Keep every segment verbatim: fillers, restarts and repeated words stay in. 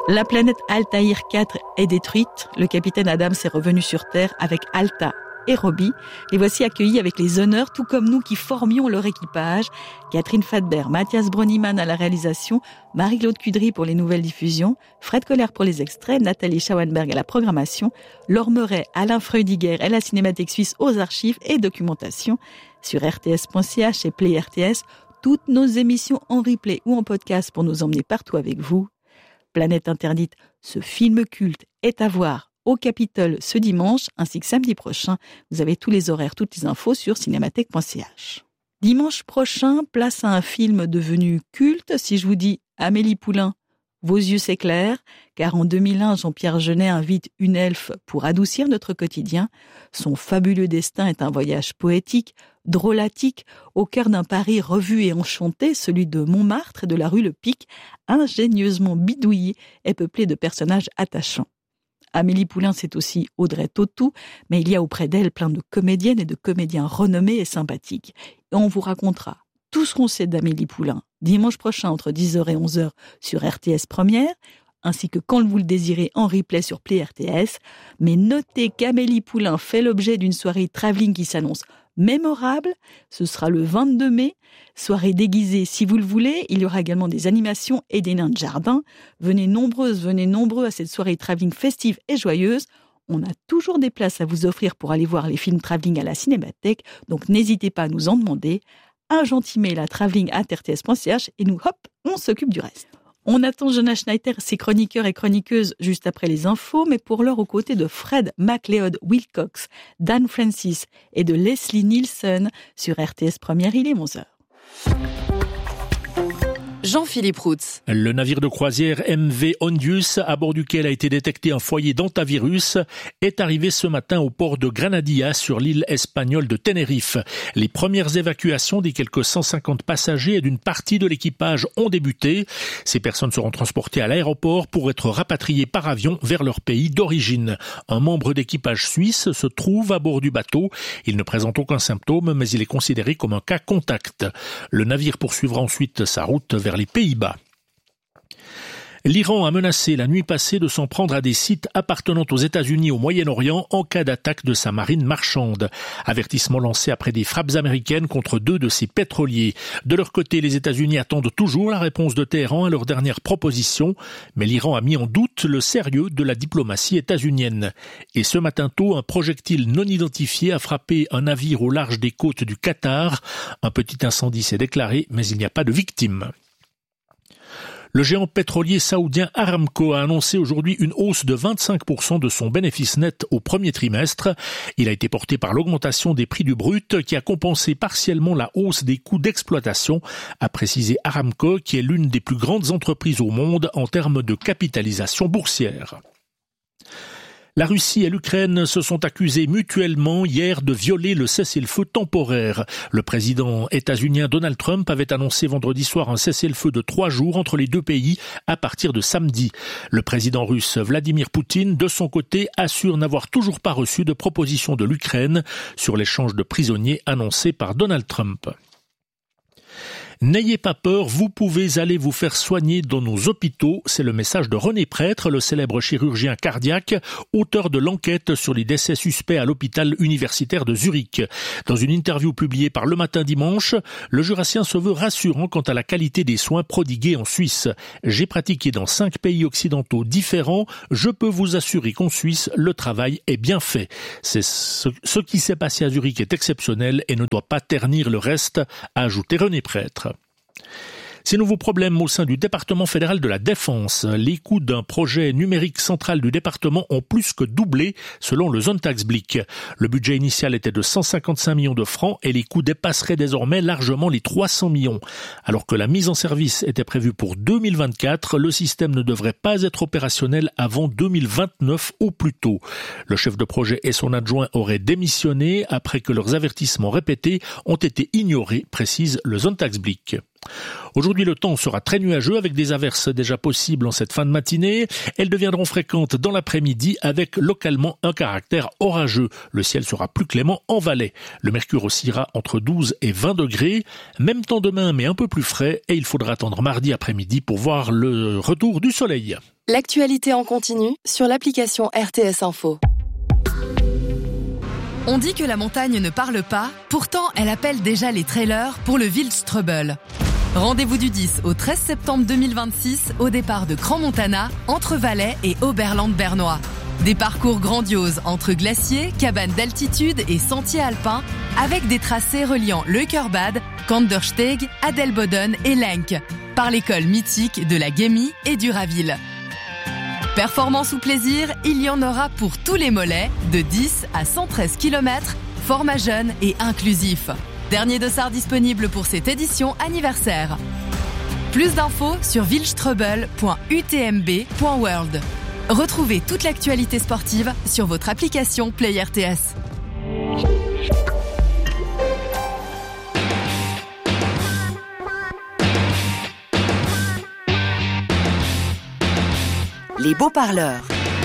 La planète Altaïr quatre est détruite. Le capitaine Adams est revenu sur Terre avec Alta et Robbie. Les voici accueillis avec les honneurs, tout comme nous qui formions leur équipage. Catherine Fadbert, Mathias Broniman à la réalisation, Marie-Claude Cudry pour les nouvelles diffusions, Fred Koller pour les extraits, Nathalie Schauenberg à la programmation, Laure Meuret, Alain Freudiger et la Cinémathèque suisse aux archives et documentation. Sur r t s point c h et Play R T S, toutes nos émissions en replay ou en podcast pour nous emmener partout avec vous. Planète Interdite, ce film culte est à voir au Capitole ce dimanche ainsi que samedi prochain. Vous avez tous les horaires, toutes les infos sur cinémathèque point c h. Dimanche prochain, place à un film devenu culte. Si je vous dis Amélie Poulain, vos yeux s'éclairent, car en deux mille un, Jean-Pierre Jeunet invite une elfe pour adoucir notre quotidien. Son fabuleux destin est un voyage poétique, drôlatique, au cœur d'un Paris revu et enchanté, celui de Montmartre et de la rue Le Pic, ingénieusement bidouillé et peuplé de personnages attachants. Amélie Poulain, c'est aussi Audrey Tautou, mais il y a auprès d'elle plein de comédiennes et de comédiens renommés et sympathiques. Et on vous racontera tout ce qu'on sait d'Amélie Poulain dimanche prochain entre dix heures et onze heures sur R T S Première, ainsi que quand vous le désirez en replay sur Play R T S. Mais notez qu'Amélie Poulain fait l'objet d'une soirée travelling qui s'annonce mémorable. Ce sera le vingt-deux mai, soirée déguisée si vous le voulez. Il y aura également des animations et des nains de jardin. Venez nombreuses, venez nombreux à cette soirée travelling festive et joyeuse. On a toujours des places à vous offrir pour aller voir les films travelling à la Cinémathèque, donc n'hésitez pas à nous en demander. Un gentil mail à travelling arobase r t s point c h et nous, hop, on s'occupe du reste. On attend Jonas Schneider, ses chroniqueurs et chroniqueuses juste après les infos, mais pour l'heure aux côtés de Fred MacLeod Wilcox, Dan Francis et de Leslie Nielsen sur R T S Première, il est onze heures. Jean-Philippe Routz. Le navire de croisière M V Ondius, à bord duquel a été détecté un foyer d'hantavirus, est arrivé ce matin au port de Granadilla sur l'île espagnole de Tenerife. Les premières évacuations des quelques cent cinquante passagers et d'une partie de l'équipage ont débuté. Ces personnes seront transportées à l'aéroport pour être rapatriées par avion vers leur pays d'origine. Un membre d'équipage suisse se trouve à bord du bateau. Il ne présente aucun symptôme, mais il est considéré comme un cas contact. Le navire poursuivra ensuite sa route vers les Pays-Bas. L'Iran a menacé la nuit passée de s'en prendre à des sites appartenant aux États-Unis au Moyen-Orient en cas d'attaque de sa marine marchande. Avertissement lancé après des frappes américaines contre deux de ses pétroliers. De leur côté, les États-Unis attendent toujours la réponse de Téhéran à leur dernière proposition, mais l'Iran a mis en doute le sérieux de la diplomatie états-unienne. Et ce matin tôt, un projectile non identifié a frappé un navire au large des côtes du Qatar. Un petit incendie s'est déclaré, mais il n'y a pas de victimes. Le géant pétrolier saoudien Aramco a annoncé aujourd'hui une hausse de vingt-cinq pour cent de son bénéfice net au premier trimestre. Il a été porté par l'augmentation des prix du brut qui a compensé partiellement la hausse des coûts d'exploitation, a précisé Aramco, qui est l'une des plus grandes entreprises au monde en termes de capitalisation boursière. La Russie et l'Ukraine se sont accusés mutuellement hier de violer le cessez-le-feu temporaire. Le président états-unien Donald Trump avait annoncé vendredi soir un cessez-le-feu de trois jours entre les deux pays à partir de samedi. Le président russe Vladimir Poutine, de son côté, assure n'avoir toujours pas reçu de proposition de l'Ukraine sur l'échange de prisonniers annoncé par Donald Trump. N'ayez pas peur, vous pouvez aller vous faire soigner dans nos hôpitaux. C'est le message de René Prêtre, le célèbre chirurgien cardiaque, auteur de l'enquête sur les décès suspects à l'hôpital universitaire de Zurich. Dans une interview publiée par Le Matin dimanche, le Jurassien se veut rassurant quant à la qualité des soins prodigués en Suisse. J'ai pratiqué dans cinq pays occidentaux différents. Je peux vous assurer qu'en Suisse, le travail est bien fait. C'est ce, ce qui s'est passé à Zurich est exceptionnel et ne doit pas ternir le reste, a ajouté René Prêtre. Ces nouveaux problèmes au sein du département fédéral de la Défense. Les coûts d'un projet numérique central du département ont plus que doublé selon le Sonntagsblick. Le budget initial était de cent cinquante-cinq millions de francs et les coûts dépasseraient désormais largement les trois cents millions. Alors que la mise en service était prévue pour deux mille vingt-quatre, le système ne devrait pas être opérationnel avant deux mille vingt-neuf au plus tôt. Le chef de projet et son adjoint auraient démissionné après que leurs avertissements répétés ont été ignorés, précise le Sonntagsblick. Aujourd'hui, le temps sera très nuageux avec des averses déjà possibles en cette fin de matinée. Elles deviendront fréquentes dans l'après-midi avec localement un caractère orageux. Le ciel sera plus clément en Valais. Le mercure oscillera entre douze et vingt degrés. Même temps demain, mais un peu plus frais. Et il faudra attendre mardi après-midi pour voir le retour du soleil. L'actualité en continu sur l'application R T S Info. On dit que la montagne ne parle pas, pourtant elle appelle déjà les trailers pour le Wildstrubel. Rendez-vous du dix au treize septembre deux mille vingt-six au départ de Crans-Montana, entre Valais et Oberland-Bernois. Des parcours grandioses entre glaciers, cabanes d'altitude et sentiers alpins, avec des tracés reliant Leukerbad, Kandersteg, Adelboden et Lenk, par l'école mythique de la Gemmi et du Raville. Performance ou plaisir, il y en aura pour tous les mollets, de dix à cent treize kilomètres, format jeune et inclusif. Dernier dossard disponible pour cette édition anniversaire. Plus d'infos sur wildstrubel point u t m b point world. Retrouvez toute l'actualité sportive sur votre application Play R T S. Les beaux-parleurs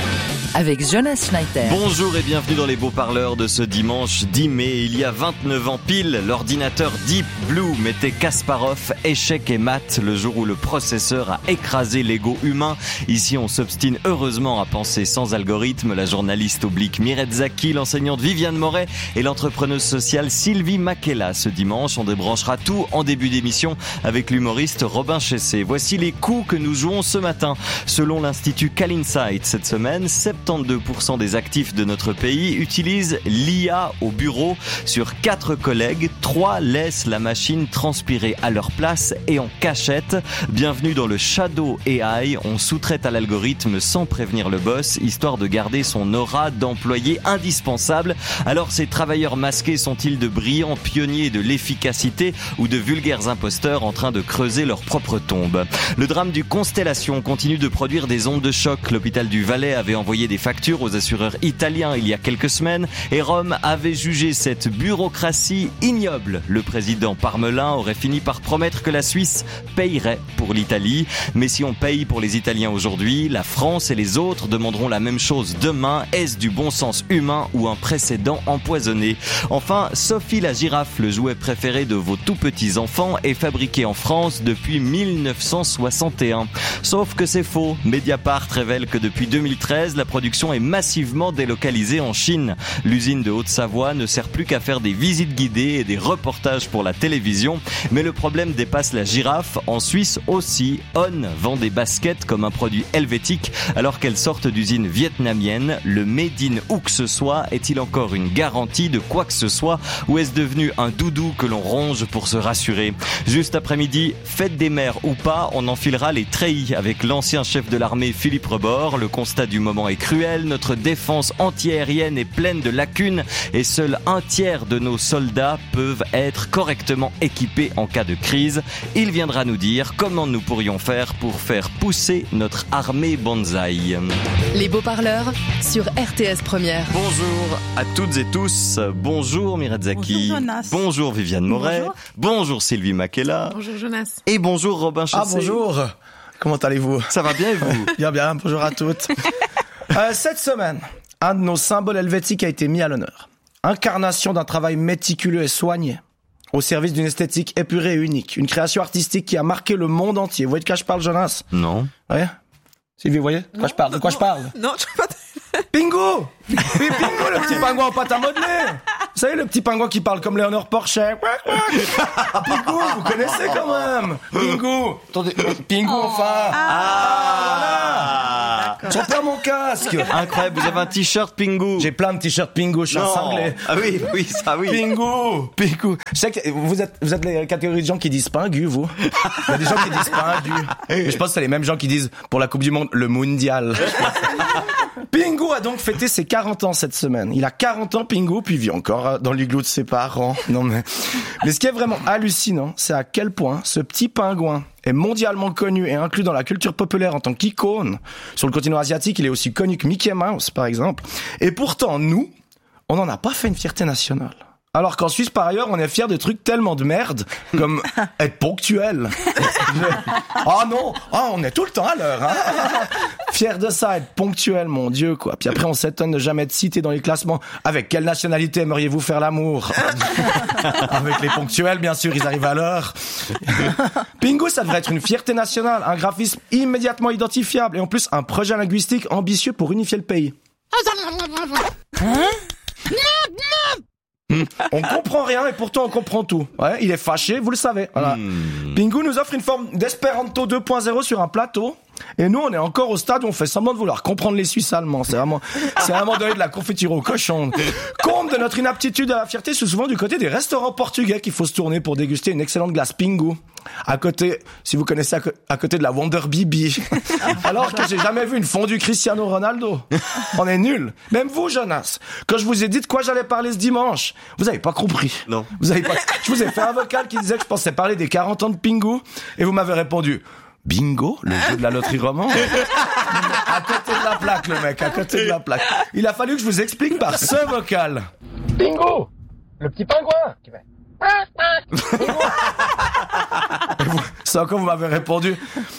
avec Jonas Schneider. Bonjour et bienvenue dans les beaux-parleurs de ce dimanche dix mai. Il y a vingt-neuf ans pile, l'ordinateur Deep Blue mettait Kasparov, échec et maths le jour où le processeur a écrasé l'ego humain. Ici, on s'obstine heureusement à penser sans algorithme. La journaliste oblique Mireille Zaki, l'enseignante Viviane Moret et l'entrepreneuse sociale Sylvie Makela. Ce dimanche, on débranchera tout en début d'émission avec l'humoriste Robin Chessé. Voici les coups que nous jouons ce matin. Selon l'Institut Calinsight, cette semaine, soixante-douze pour cent des actifs de notre pays utilisent l'I A au bureau. Sur quatre collègues, trois laissent la machine transpirer à leur place et en cachette. Bienvenue dans le Shadow A I. On sous-traite à l'algorithme sans prévenir le boss, histoire de garder son aura d'employé indispensable. Alors ces travailleurs masqués sont-ils de brillants pionniers de l'efficacité ou de vulgaires imposteurs en train de creuser leur propre tombe? Le drame du Constellation continue de produire des ondes de choc. L'hôpital du Valais avait envoyé des factures aux assureurs italiens il y a quelques semaines et Rome avait jugé cette bureaucratie ignoble. Le président Parmelin aurait fini par promettre que la Suisse payerait pour l'Italie. Mais si on paye pour les Italiens aujourd'hui, la France et les autres demanderont la même chose demain. Est-ce du bon sens humain ou un précédent empoisonné? Enfin, Sophie la girafe, le jouet préféré de vos tout petits enfants, est fabriqué en France depuis mille neuf cent soixante et un. Sauf que c'est faux. Mediapart révèle que depuis deux mille treize, la production est massivement délocalisée en Chine. L'usine de Haute-Savoie ne sert plus qu'à faire des visites guidées et des reportages pour la télévision. Mais le problème dépasse la girafe. En Suisse aussi, On vend des baskets comme un produit helvétique alors qu'elles sortent d'usines vietnamiennes. Le Made in où que ce soit est-il encore une garantie de quoi que ce soit ou est-ce devenu un doudou que l'on ronge pour se rassurer? Juste après-midi, fête des mères ou pas, on enfilera les treillis avec l'ancien chef de l'armée Philippe Rebord. Le constat du moment est cruel, notre défense antiaérienne est pleine de lacunes et seul un tiers de nos soldats peuvent être correctement équipés en cas de crise. Il viendra nous dire comment nous pourrions faire pour faire pousser notre armée bonsaï. Les beaux-parleurs sur R T S Première. Bonjour à toutes et tous. Bonjour Mireille Zaki. Bonjour Jonas. Bonjour Viviane Moret. Bonjour. Bonjour Sylvie Makela. Bonjour Jonas. Et bonjour Robin Chessé. Ah bonjour. Comment allez-vous? Ça va bien et vous? Bien bien, bonjour à toutes. euh, cette semaine, un de nos symboles helvétiques a été mis à l'honneur. Incarnation d'un travail méticuleux et soigné, au service d'une esthétique épurée et unique. Une création artistique qui a marqué le monde entier. Vous voyez de quoi je parle, Jonas? Non. Ouais. Sylvie, vous voyez de quoi je parle? De quoi je parle? Non, je sais pas. Pingu! Oui, Pingu, le petit pingouin en pâte à modeler! Vous savez, le petit pingouin qui parle comme Léonore Porchet. Pingu, vous connaissez quand même! Pingu! Attendez, Pingu, enfin! Ah, voilà! J'ai pas mon casque! Incroyable, vous avez un t-shirt Pingu. J'ai plein de t-shirts Pingu, je suis un cinglé. Ah oui, oui, ça oui. Pingu! Pingu! Je sais que vous êtes, vous êtes les catégories de gens qui disent Pingu, vous. Il y a des gens qui disent Pingu. Mais je pense que c'est les mêmes gens qui disent, pour la Coupe du Monde, le Mondial. Pingu a donc fêté ses quarante ans cette semaine. Il a quarante ans, Pingu, puis il vit encore dans l'igloo de ses parents. Non mais, mais ce qui est vraiment hallucinant, c'est à quel point ce petit pingouin est mondialement connu et inclus dans la culture populaire en tant qu'icône. Sur le continent asiatique, il est aussi connu que Mickey Mouse, par exemple. Et pourtant, nous, on n'en a pas fait une fierté nationale. Alors qu'en Suisse, par ailleurs, on est fiers de trucs tellement de merde, comme être ponctuel. Ah non, ah, on est tout le temps à l'heure. Hein. Fier de ça, être ponctuel, mon Dieu, quoi. Puis après, on s'étonne de jamais être cité dans les classements. Avec quelle nationalité aimeriez-vous faire l'amour? Avec les ponctuels, bien sûr, ils arrivent à l'heure. Pingu, ça devrait être une fierté nationale, un graphisme immédiatement identifiable et en plus un projet linguistique ambitieux pour unifier le pays. Hein? Mmh. On comprend rien et pourtant on comprend tout. Ouais, il est fâché, vous le savez. Voilà. Mmh. Pingu nous offre une forme d'espéranto deux point zéro sur un plateau. Et nous, on est encore au stade où on fait semblant de vouloir comprendre les Suisses allemands. C'est vraiment, c'est vraiment donner de la confiture au cochon. Compte de notre inaptitude à la fierté, c'est souvent du côté des restaurants portugais qu'il faut se tourner pour déguster une excellente glace Pingu. À côté, si vous connaissez, à, co- à côté de la Wonder Bibi. Alors que j'ai jamais vu une fondue Cristiano Ronaldo. On est nuls. Même vous, Jonas. Quand je vous ai dit de quoi j'allais parler ce dimanche, vous avez pas compris. Non. Vous avez pas, je vous ai fait un vocal qui disait que je pensais parler des quarante ans de Pingu. Et vous m'avez répondu, bingo, le jeu de la loterie roman. À côté de la plaque, le mec, à côté de la plaque. Il a fallu que je vous explique par ce vocal. Bingo, le petit pingouin qui fait. C'est encore, vous m'avez répondu.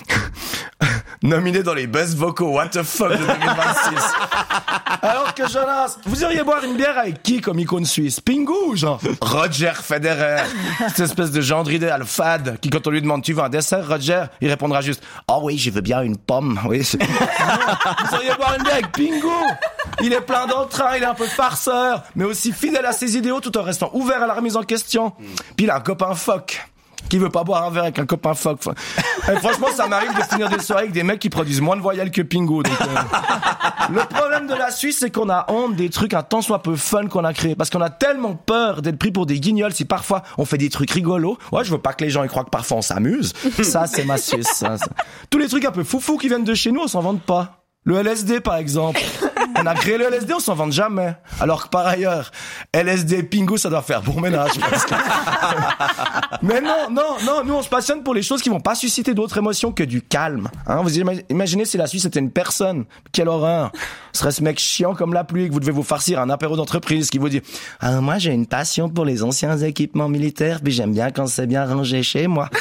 Nominé dans les best vocaux what the fuck de deux mille vingt-six. Alors que Jonas, vous iriez boire une bière avec qui comme icône suisse? Pingu ou genre Roger Federer? Cette espèce de gendre idéal fade qui, quand on lui demande tu veux un dessert, Roger, il répondra juste oh oui, je veux bien une pomme. Oui. C'est... Vous iriez boire une bière avec Pingu? Il est plein d'entrain, il est un peu farceur, mais aussi fidèle à ses idéaux tout en restant ouvert à la remise en question. Puis il a un copain phoque qui veut pas boire un verre avec un copain phoque. Et franchement, ça m'arrive de finir des soirées avec des mecs qui produisent moins de voyelles que Pingu. Donc, euh... Le problème de la Suisse, c'est qu'on a honte des trucs un tant soit peu fun qu'on a créés. Parce qu'on a tellement peur d'être pris pour des guignols si parfois on fait des trucs rigolos. Ouais, je veux pas que les gens y croient que parfois on s'amuse. Ça, c'est ma Suisse. Ça, ça. Tous les trucs un peu foufou qui viennent de chez nous, on s'en vante pas. Le L S D, par exemple. On a créé le L S D, on s'en vante jamais. Alors que par ailleurs, L S D, Pingu, ça doit faire bon ménage. Parce que... Mais non, non, non, nous on se passionne pour les choses qui vont pas susciter d'autres émotions que du calme. Hein, vous imaginez si la Suisse était une personne. Quelle horreur. Ce serait ce mec chiant comme la pluie que vous devez vous farcir un apéro d'entreprise qui vous dit ah, moi j'ai une passion pour les anciens équipements militaires, puis j'aime bien quand c'est bien rangé chez moi.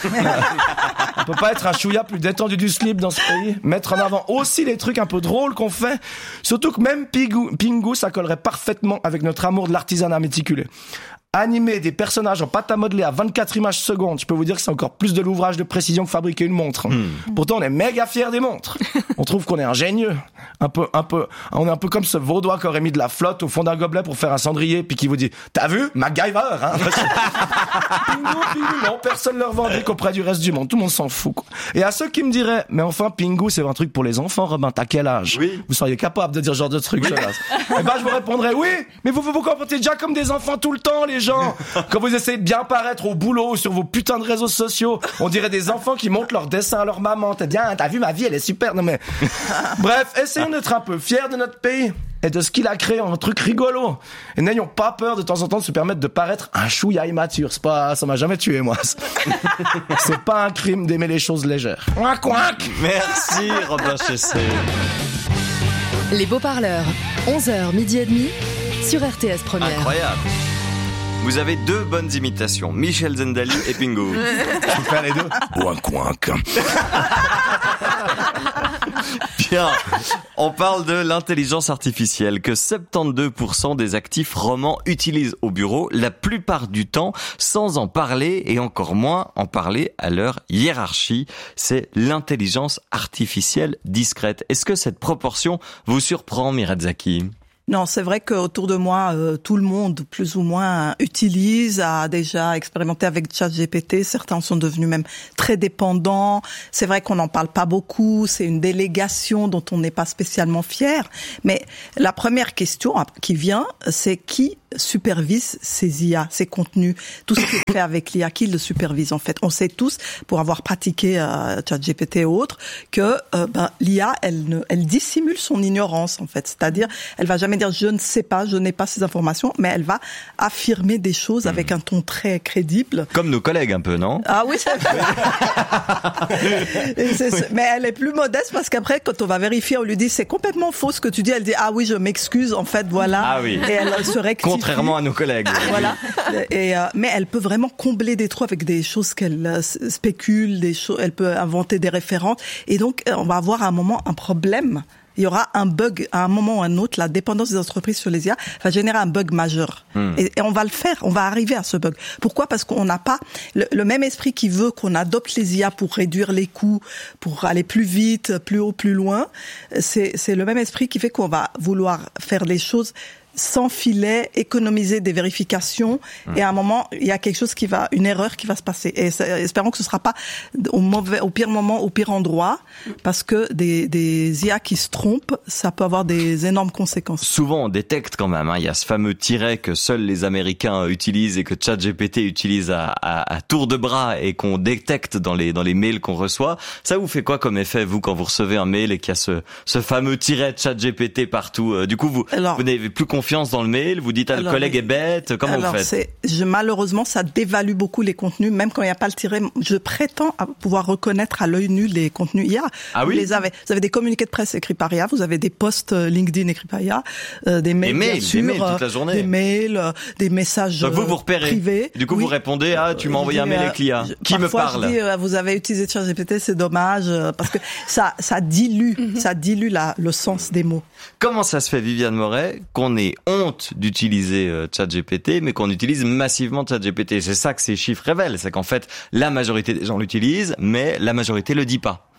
On peut pas être un chouïa plus détendu du slip dans ce pays. Mettre en avant aussi les trucs un peu drôles qu'on fait. Surtout que même Pingu, Pingu, ça collerait parfaitement avec notre amour de l'artisanat méticuleux. Animer des personnages en pâte à modeler à vingt-quatre images secondes, je peux vous dire que c'est encore plus de l'ouvrage de précision que fabriquer une montre. Mmh. Pourtant, on est méga fiers des montres. On trouve qu'on est ingénieux. Un peu, un peu, on est un peu comme ce vaudois qui aurait mis de la flotte au fond d'un gobelet pour faire un cendrier, puis qui vous dit, t'as vu? MacGyver, hein? Pingu, Pingu, non, personne ne le revendique auprès du reste du monde. Tout le monde s'en fout, quoi. Et à ceux qui me diraient, mais enfin, Pingu, c'est un truc pour les enfants, Robin, t'as quel âge? Oui. Vous seriez capable de dire ce genre de truc, oui. Eh ben, je vous répondrais, oui, mais vous vous vous comportez déjà comme des enfants tout le temps, les gens. Quand vous essayez de bien paraître au boulot ou sur vos putains de réseaux sociaux, on dirait des enfants qui montrent leurs dessins à leur maman. T'as bien, t'as vu ma vie, elle est super. Non mais, bref, essayons d'être un peu fiers de notre pays et de ce qu'il a créé en un truc rigolo. Et n'ayons pas peur de temps en temps de se permettre de paraître un chouïa immature. C'est pas, ça m'a jamais tué, moi. C'est pas un crime d'aimer les choses légères. Ouac, ouac. Merci, Robin Chessé. Les Beaux-Parleurs, onze heures, midi et demi, sur R T S Première. Incroyable. Vous avez deux bonnes imitations, Michel Zendali et Pingu. Je peux faire les deux. Ouac, ouac. Bien, on parle de l'intelligence artificielle que soixante-douze pour cent des actifs romans utilisent au bureau, la plupart du temps sans en parler et encore moins en parler à leur hiérarchie. C'est l'intelligence artificielle discrète. Est-ce que cette proportion vous surprend, Mirazaki ? Non, c'est vrai qu'autour de moi, euh, tout le monde, plus ou moins, utilise, a déjà expérimenté avec ChatGPT. Certains sont devenus même très dépendants. C'est vrai qu'on n'en parle pas beaucoup. C'est une délégation dont on n'est pas spécialement fier. Mais la première question qui vient, c'est qui supervise ces I A, ces contenus, tout ce qui est fait avec l'I A, qui le supervise en fait. On sait tous, pour avoir pratiqué euh, ChatGPT et autres, que euh, ben, l'I A, elle, ne, elle dissimule son ignorance en fait. C'est-à-dire, elle va jamais dire je ne sais pas, je n'ai pas ces informations, mais elle va affirmer des choses mmh. avec un ton très crédible. Comme nos collègues un peu, non? Ah oui, c'est vrai. c'est, mais elle est plus modeste parce qu'après, quand on va vérifier, on lui dit c'est complètement faux ce que tu dis. Elle dit ah oui, je m'excuse, en fait, voilà. Ah oui. Et elle se rectifie. Contrairement à nos collègues. Voilà. Et euh, mais elle peut vraiment combler des trous avec des choses qu'elle euh, spécule, des choses. Elle peut inventer des références. Et donc, on va avoir à un moment un problème. Il y aura un bug à un moment ou à un autre. La dépendance des entreprises sur les I A va générer un bug majeur. Mmh. Et, et on va le faire. On va arriver à ce bug. Pourquoi? Parce qu'on n'a pas le, le même esprit qui veut qu'on adopte les I A pour réduire les coûts, pour aller plus vite, plus haut, plus loin. C'est, c'est le même esprit qui fait qu'on va vouloir faire les choses sans filet, économiser des vérifications, mmh. et à un moment, il y a quelque chose qui va, une erreur qui va se passer. Et espérons que ce sera pas au mauvais, au pire moment, au pire endroit, parce que des, des I A qui se trompent, ça peut avoir des énormes conséquences. Souvent, on détecte quand même, hein. Il y a ce fameux tiret que seuls les Américains utilisent et que ChatGPT utilise à, à, à tour de bras et qu'on détecte dans les, dans les mails qu'on reçoit. Ça vous fait quoi comme effet, vous, quand vous recevez un mail et qu'il y a ce, ce fameux tiret de ChatGPT partout? Euh, du coup, vous, Alors, vous n'avez plus confiance dans le mail, vous dites ah, le alors, collègue est bête, comment alors, vous faites? c'est, je, malheureusement, ça dévalue beaucoup les contenus, même quand il n'y a pas le tiret. Je prétends à pouvoir reconnaître à l'œil nu les contenus I A. Ah vous oui? les avez. Vous avez des communiqués de presse écrits par I A, vous avez des posts LinkedIn écrits par I A, euh, des mails, des mails, bien sûr, des mails toute la journée. Des mails, euh, des messages Donc vous, vous repérez. privés. Du coup, oui. vous répondez, ah, tu m'as envoyé un mail avec l'I A. Qui me parle? Je dis, euh, vous avez utilisé ChatGPT, c'est dommage, euh, parce que ça, ça dilue, mm-hmm. ça dilue la, le sens des mots. Comment ça se fait, Viviane Moret, qu'on ait honte d'utiliser euh, ChatGPT, mais qu'on utilise massivement ChatGPT? C'est ça que ces chiffres révèlent, c'est qu'en fait, la majorité des gens l'utilisent, mais la majorité le dit pas.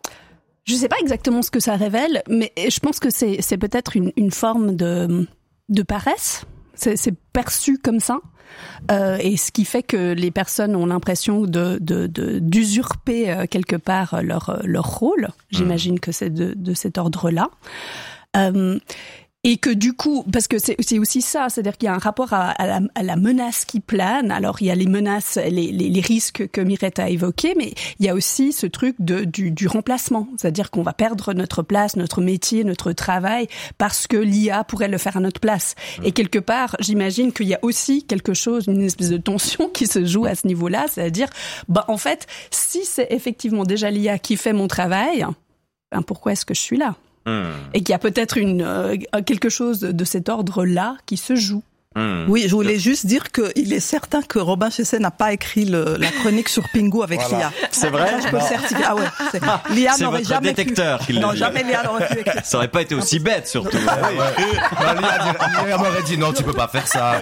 Je sais pas exactement ce que ça révèle, mais je pense que c'est, c'est peut-être une, une forme de, de paresse. C'est, c'est perçu comme ça. Euh, et ce qui fait que les personnes ont l'impression de, de, de d'usurper euh, quelque part leur, leur rôle. J'imagine mmh. que c'est de, de cet ordre-là. Euh, Et que du coup, parce que c'est, c'est aussi ça, c'est-à-dire qu'il y a un rapport à, à, la, à la menace qui plane. Alors il y a les menaces, les, les, les risques que Mirette a évoqués, mais il y a aussi ce truc de, du, du remplacement, c'est-à-dire qu'on va perdre notre place, notre métier, notre travail, parce que l'I A pourrait le faire à notre place. Et quelque part, j'imagine qu'il y a aussi quelque chose, une espèce de tension qui se joue à ce niveau-là, c'est-à-dire, bah en fait, si c'est effectivement déjà l'I A qui fait mon travail, ben pourquoi est-ce que je suis là ? Et qu'il y a peut-être une euh, quelque chose de cet ordre-là qui se joue. Mmh. Oui, je voulais juste dire qu'il est certain que Robin Chesset n'a pas écrit le, la chronique sur Pingu avec voilà. l'I A. C'est vrai? Ça, je peux le certifier. Ah ouais. C'est, l'I A c'est n'aurait votre jamais détecteur pu. qui l'a Non, dit. jamais l'I A n'aurait pu écrire. Ça aurait pas été aussi bête, surtout. Ah ouais. Non, l'I A m'aurait dit non, tu peux pas faire ça.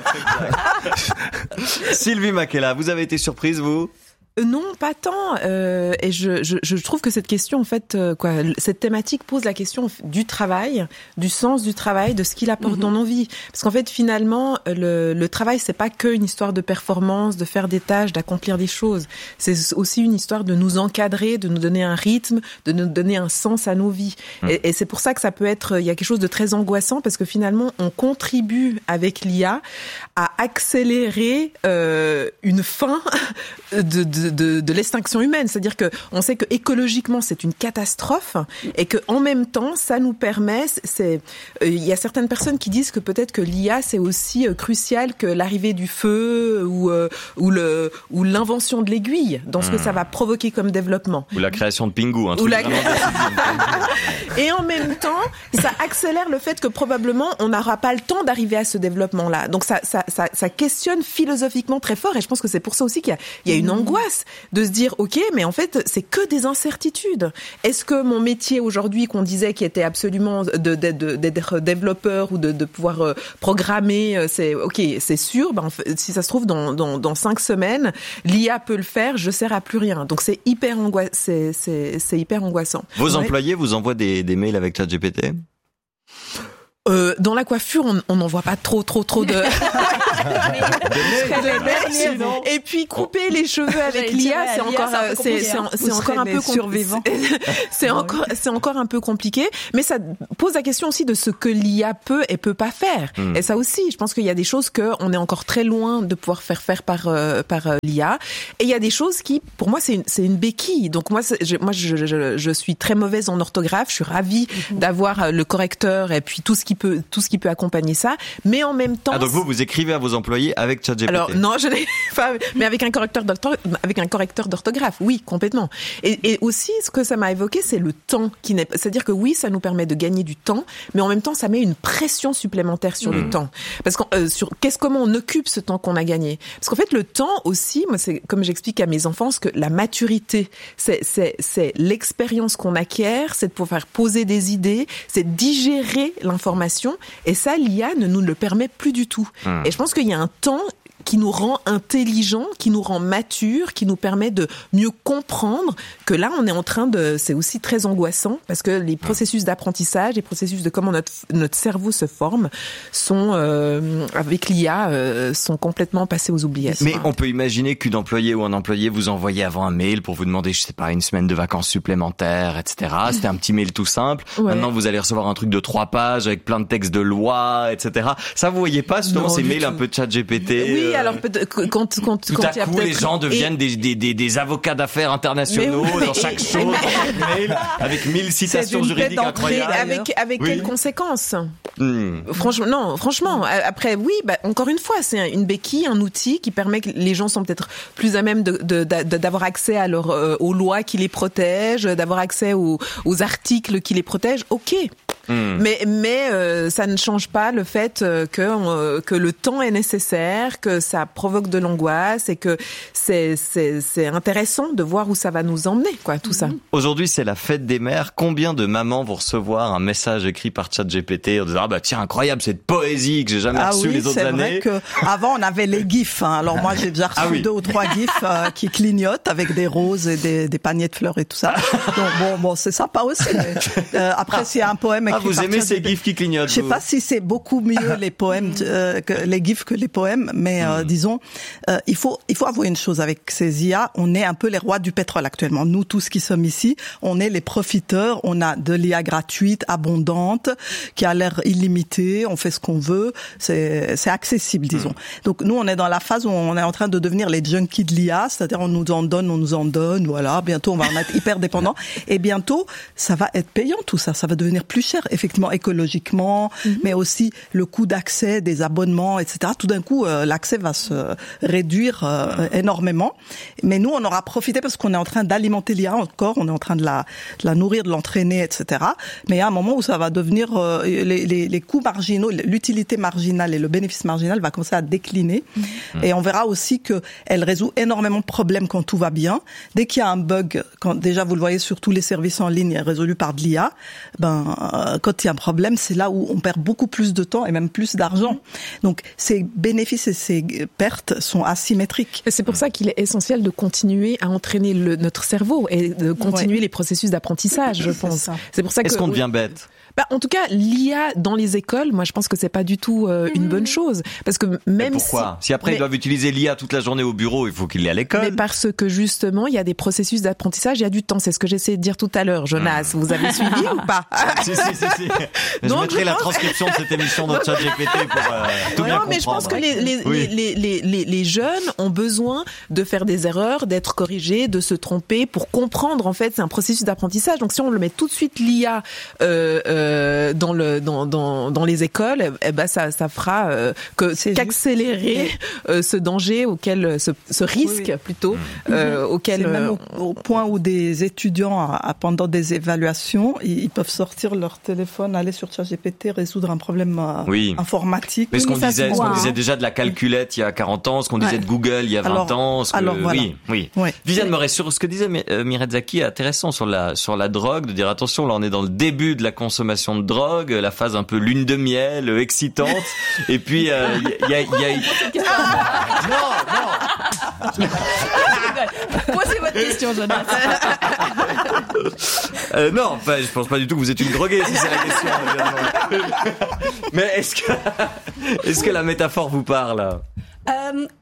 Sylvie Makela, vous avez été surprise, vous? Non, pas tant. Euh, et je, je, je trouve que cette question, en fait, euh, quoi, cette thématique pose la question du travail, du sens du travail, de ce qu'il apporte mm-hmm. dans nos vies. Parce qu'en fait, finalement, le, le travail, c'est pas que une histoire de performance, de faire des tâches, d'accomplir des choses. C'est aussi une histoire de nous encadrer, de nous donner un rythme, de nous donner un sens à nos vies. Mm. Et, et c'est pour ça que ça peut être, il y a quelque chose de très angoissant parce que finalement, on contribue avec l'I A à accélérer euh, une fin de, de De, de l'extinction humaine, c'est-à-dire que on sait que écologiquement c'est une catastrophe et que en même temps ça nous permet, c'est il euh, y a certaines personnes qui disent que peut-être que l'I A c'est aussi euh, crucial que l'arrivée du feu ou euh, ou le ou l'invention de l'aiguille dans ce mmh. que ça va provoquer comme développement. Ou la création de Pingu, un truc la... vraiment Et en même temps, ça accélère le fait que probablement on n'aura pas le temps d'arriver à ce développement-là. Donc ça ça ça, ça questionne philosophiquement très fort et je pense que c'est pour ça aussi qu'il y a il y a une mmh. angoisse de se dire ok mais en fait c'est que des incertitudes. Est-ce que mon métier aujourd'hui qu'on disait qui était absolument de, de, de, d'être développeur ou de, de pouvoir euh, programmer c'est ok c'est sûr ben, en fait, si ça se trouve dans, dans, dans cinq semaines l'I A peut le faire je sers à plus rien donc c'est hyper angoissant c'est, c'est, c'est hyper angoissant. Vos ouais. employés vous envoient des, des mails avec ChatGPT? Euh, dans la coiffure, on n'en voit pas trop, trop, trop de... Et puis couper les cheveux avec l'I A, c'est encore, c'est, c'est, c'est encore un peu survivant. C'est encore, c'est encore un peu compliqué, mais ça pose la question aussi de ce que l'I A peut et peut pas faire. Mm. Et ça aussi, je pense qu'il y a des choses que on est encore très loin de pouvoir faire faire par euh, par euh, l'I A. Et il y a des choses qui, pour moi, c'est une, c'est une béquille. Donc moi, c'est, je, moi, je, je, je suis très mauvaise en orthographe. Je suis ravie mm-hmm. d'avoir le correcteur et puis tout ce qui qui peut, tout ce qui peut accompagner ça. Mais en même temps. Ah, donc vous, vous écrivez à vos employés avec ChatGPT? Alors, non, je n'ai pas, mais avec un correcteur d'orthographe, avec un correcteur d'orthographe. Oui, complètement. Et, et aussi, ce que ça m'a évoqué, c'est le temps qui n'est, c'est-à-dire que oui, ça nous permet de gagner du temps, mais en même temps, ça met une pression supplémentaire sur mmh. le temps. Parce que, euh, sur, qu'est-ce, comment on occupe ce temps qu'on a gagné? Parce qu'en fait, le temps aussi, moi, c'est, comme j'explique à mes enfants, que la maturité, c'est, c'est, c'est l'expérience qu'on acquiert, c'est de pouvoir poser des idées, c'est de digérer l'information. Et ça, l'I A ne nous le permet plus du tout. Mmh. Et je pense qu'il y a un temps qui nous rend intelligents, qui nous rend matures, qui nous permet de mieux comprendre que là, on est en train de... C'est aussi très angoissant parce que les processus d'apprentissage, les processus de comment notre, notre cerveau se forme sont, euh, avec l'I A, euh, sont complètement passés aux oubliettes. Mais on peut imaginer qu'une employée ou un employé vous envoyait avant un mail pour vous demander, je sais pas, une semaine de vacances supplémentaires, et cetera. C'était un petit mail tout simple. Ouais. Maintenant, vous allez recevoir un truc de trois pages avec plein de textes de loi, et cetera. Ça, vous voyez pas justement non, ces mails tout. Un peu de ChatGPT? Oui, alors peut-être quand quand tout quand à coup les gens deviennent et... des, des des des avocats d'affaires internationaux oui, oui, dans chaque chose, dans chaque mail, avec mille citations juridiques incroyables. Avec avec oui. quelles conséquences? Hmm. Franchement, non. Franchement, après, oui. Bah, encore une fois, c'est une béquille, un outil qui permet que les gens sont peut-être plus à même de, de, de d'avoir accès à leur euh, aux lois qui les protègent, d'avoir accès aux aux articles qui les protègent. Ok. Mmh. Mais mais euh, ça ne change pas le fait euh, que euh, que le temps est nécessaire, que ça provoque de l'angoisse et que c'est c'est c'est intéressant de voir où ça va nous emmener, quoi, tout mmh. ça. Aujourd'hui, c'est la fête des mères. Combien de mamans vont recevoir un message écrit par ChatGPT en disant ah bah tiens incroyable cette poésie que j'ai jamais ah reçue oui, les autres années. C'est vrai que avant on avait les gifs. Hein. Alors moi j'ai déjà reçu ah oui. deux ou trois gifs euh, qui clignotent avec des roses et des des paniers de fleurs et tout ça. Donc bon bon c'est sympa aussi. Mais, euh, après s'il y a un poème Ah, vous aimez ces gifs qui clignotent? Je sais pas si c'est beaucoup mieux les poèmes, euh, que les gifs que les poèmes, mais euh, mm. disons, euh, il faut il faut avouer une chose avec ces I A, on est un peu les rois du pétrole actuellement. Nous tous qui sommes ici, on est les profiteurs. On a de l'I A gratuite, abondante, qui a l'air illimitée. On fait ce qu'on veut. C'est c'est accessible, disons. Mm. Donc nous, on est dans la phase où on est en train de devenir les junkies de l'I A, c'est-à-dire on nous en donne, on nous en donne. Voilà. Bientôt, on va en être hyper dépendant. Et bientôt, ça va être payant tout ça. Ça va devenir plus cher, effectivement, écologiquement, mm-hmm. mais aussi le coût d'accès, des abonnements, et cetera. Tout d'un coup, euh, l'accès va se réduire euh, énormément. Mais nous, on aura profité parce qu'on est en train d'alimenter l'I A encore, on est en train de la, de la nourrir, de l'entraîner, et cetera. Mais il y a un moment où ça va devenir euh, les, les, les coûts marginaux, l'utilité marginale et le bénéfice marginal va commencer à décliner. Mm-hmm. Et on verra aussi que elle résout énormément de problèmes quand tout va bien. Dès qu'il y a un bug, quand déjà vous le voyez sur tous les services en ligne résolu par de l'I A, ben euh, quand il y a un problème, c'est là où on perd beaucoup plus de temps et même plus d'argent. Donc, ces bénéfices et ces pertes sont asymétriques. Et c'est pour ça qu'il est essentiel de continuer à entraîner le, notre cerveau et de continuer ouais. les processus d'apprentissage, je pense. C'est, c'est pour ça que... Est-ce qu'on devient bête ? Bah, en tout cas, l'I A dans les écoles, moi, je pense que c'est pas du tout euh, une bonne chose, parce que même mais pourquoi si, si après mais... ils doivent utiliser l'I A toute la journée au bureau, il faut qu'il l'aient à l'école. Mais parce que justement, il y a des processus d'apprentissage, il y a du temps. C'est ce que j'essayais de dire tout à l'heure, Jonas. Mmh. Vous avez suivi ou pas? Si si si. si. Je Donc, mettrai je la pense... transcription de cette émission dans ChatGPT pour euh, tout non, bien comprendre. Non, mais je pense que les les, oui. les les les les jeunes ont besoin de faire des erreurs, d'être corrigés, de se tromper pour comprendre. En fait, c'est un processus d'apprentissage. Donc, si on le met tout de suite l'I A euh, euh, dans le Dans, dans, dans les écoles, eh ben ça, ça fera euh, que c'est qu'accélérer euh, ce danger auquel, ce, ce risque oui, oui. plutôt, euh, auquel. C'est même au, au point où des étudiants, à, à, pendant des évaluations, ils, ils peuvent sortir leur téléphone, aller sur ChatGPT, résoudre un problème euh, oui. informatique. Mais ce qu'on disait, ce qu'on disait déjà de la calculette il y a quarante ans, ce qu'on disait ouais. de Google il y a vingt alors, ans, ce que, alors voilà. oui, oui. Ouais. Viviane Moret, sur ce que disait Mireille Zaki, intéressant sur la sur la drogue, de dire attention, là on est dans le début de la consommation de drogue. La phase un peu lune de miel, excitante, et puis il euh, y a, y a, y a... Ah non, non. Posez votre question, Jonas. euh, non, enfin, je pense pas du tout que vous êtes une droguée, si c'est la question. Mais est-ce que, est-ce que la métaphore vous parle? Euh,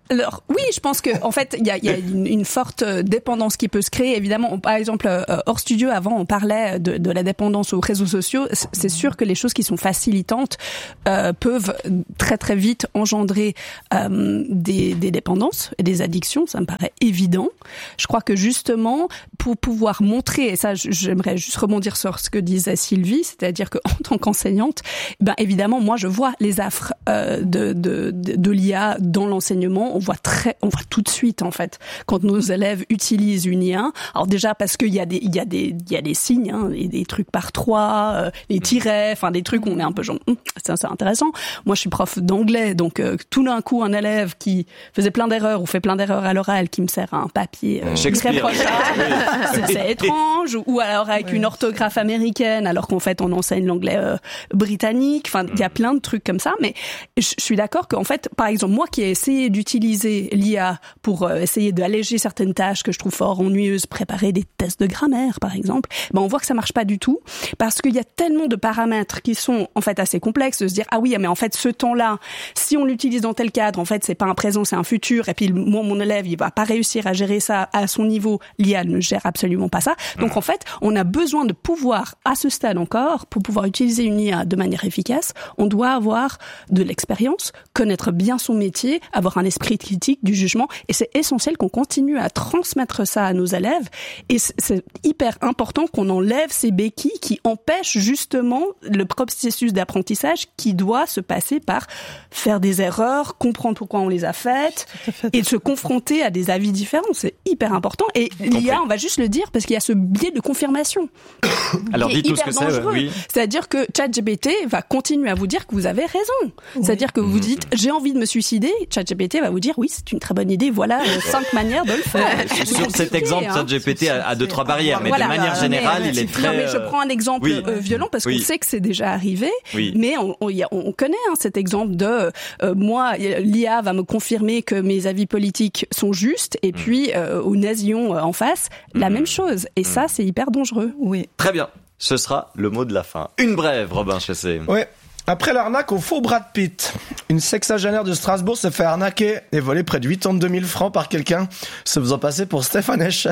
Alors oui, je pense que en fait il y a, y a une, une forte dépendance qui peut se créer. Évidemment, par exemple euh, hors studio avant on parlait de, de la dépendance aux réseaux sociaux. C'est sûr que les choses qui sont facilitantes euh, peuvent très très vite engendrer euh, des, des dépendances et des addictions. Ça me paraît évident. Je crois que justement pour pouvoir montrer, et ça j'aimerais juste rebondir sur ce que disait Sylvie, c'est-à-dire que en tant qu'enseignante, ben évidemment moi je vois les affres euh, de, de, de, de l'I A dans l'enseignement. On voit très, on voit tout de suite en fait quand nos élèves utilisent une I A. Alors déjà parce qu'il y a des, il y a des, il y a des signes, hein, et des trucs par trois, euh, des tirets, enfin des trucs où on est un peu genre, hum, ça c'est intéressant. Moi je suis prof d'anglais, donc euh, tout d'un coup un élève qui faisait plein d'erreurs ou fait plein d'erreurs à l'oral qui me sert un papier euh, irréprochable, c'est, c'est étrange. Ou alors avec une orthographe américaine alors qu'en fait on enseigne l'anglais euh, britannique. Enfin il y a plein de trucs comme ça. Mais je suis d'accord qu'en fait par exemple moi qui ai essayé d'utiliser l'I A pour euh, essayer d'alléger certaines tâches que je trouve fort ennuyeuses, préparer des tests de grammaire par exemple, ben on voit que ça marche pas du tout parce qu'il y a tellement de paramètres qui sont en fait assez complexes de se dire ah oui mais en fait ce temps-là si on l'utilise dans tel cadre en fait c'est pas un présent c'est un futur et puis moi mon élève il va pas réussir à gérer ça à son niveau, l'I A ne gère absolument pas ça. Donc en fait on a besoin de pouvoir à ce stade encore pour pouvoir utiliser une I A de manière efficace, on doit avoir de l'expérience, connaître bien son métier, avoir un esprit critique, du jugement, et c'est essentiel qu'on continue à transmettre ça à nos élèves, et c'est hyper important qu'on enlève ces béquilles qui empêchent justement le processus d'apprentissage qui doit se passer par faire des erreurs, comprendre pourquoi on les a faites, et se confronter à des avis différents, c'est hyper important, et l'I A, on va juste le dire, parce qu'il y a ce biais de confirmation. Alors dites-nous ce que c'est, oui. C'est-à-dire que ChatGPT va continuer à vous dire que vous avez raison. Oui. C'est-à-dire que vous dites, j'ai envie de me suicider, ChatGPT va vous dire, oui, c'est une très bonne idée, voilà euh, cinq manières de le faire. Sur cet exemple, hein. ChatGPT a, a deux, trois barrières, mais voilà, de manière générale, mais, il est très... Non, mais je prends un exemple oui. euh, violent, parce oui. qu'on sait que c'est déjà arrivé, oui. mais on, on, on connaît hein, cet exemple de, euh, moi, l'I A va me confirmer que mes avis politiques sont justes, et puis, euh, au nazion euh, en face, mmh. la même chose. Et mmh. ça, c'est hyper dangereux. Oui. Très bien. Ce sera le mot de la fin. Une brève, Robin Chessé. Ouais. Après l'arnaque au faux Brad Pitt, une sexagénaire de Strasbourg s'est fait arnaquer et voler près de quatre-vingt-deux mille francs par quelqu'un se faisant passer pour Stéphane Escher.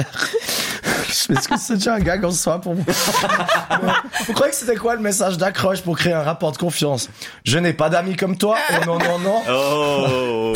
Est-ce que c'est déjà un gag en soi pour vous? Vous croyez que c'était quoi le message d'accroche pour créer un rapport de confiance? Je n'ai pas d'amis comme toi. Oh non, non, non. Oh.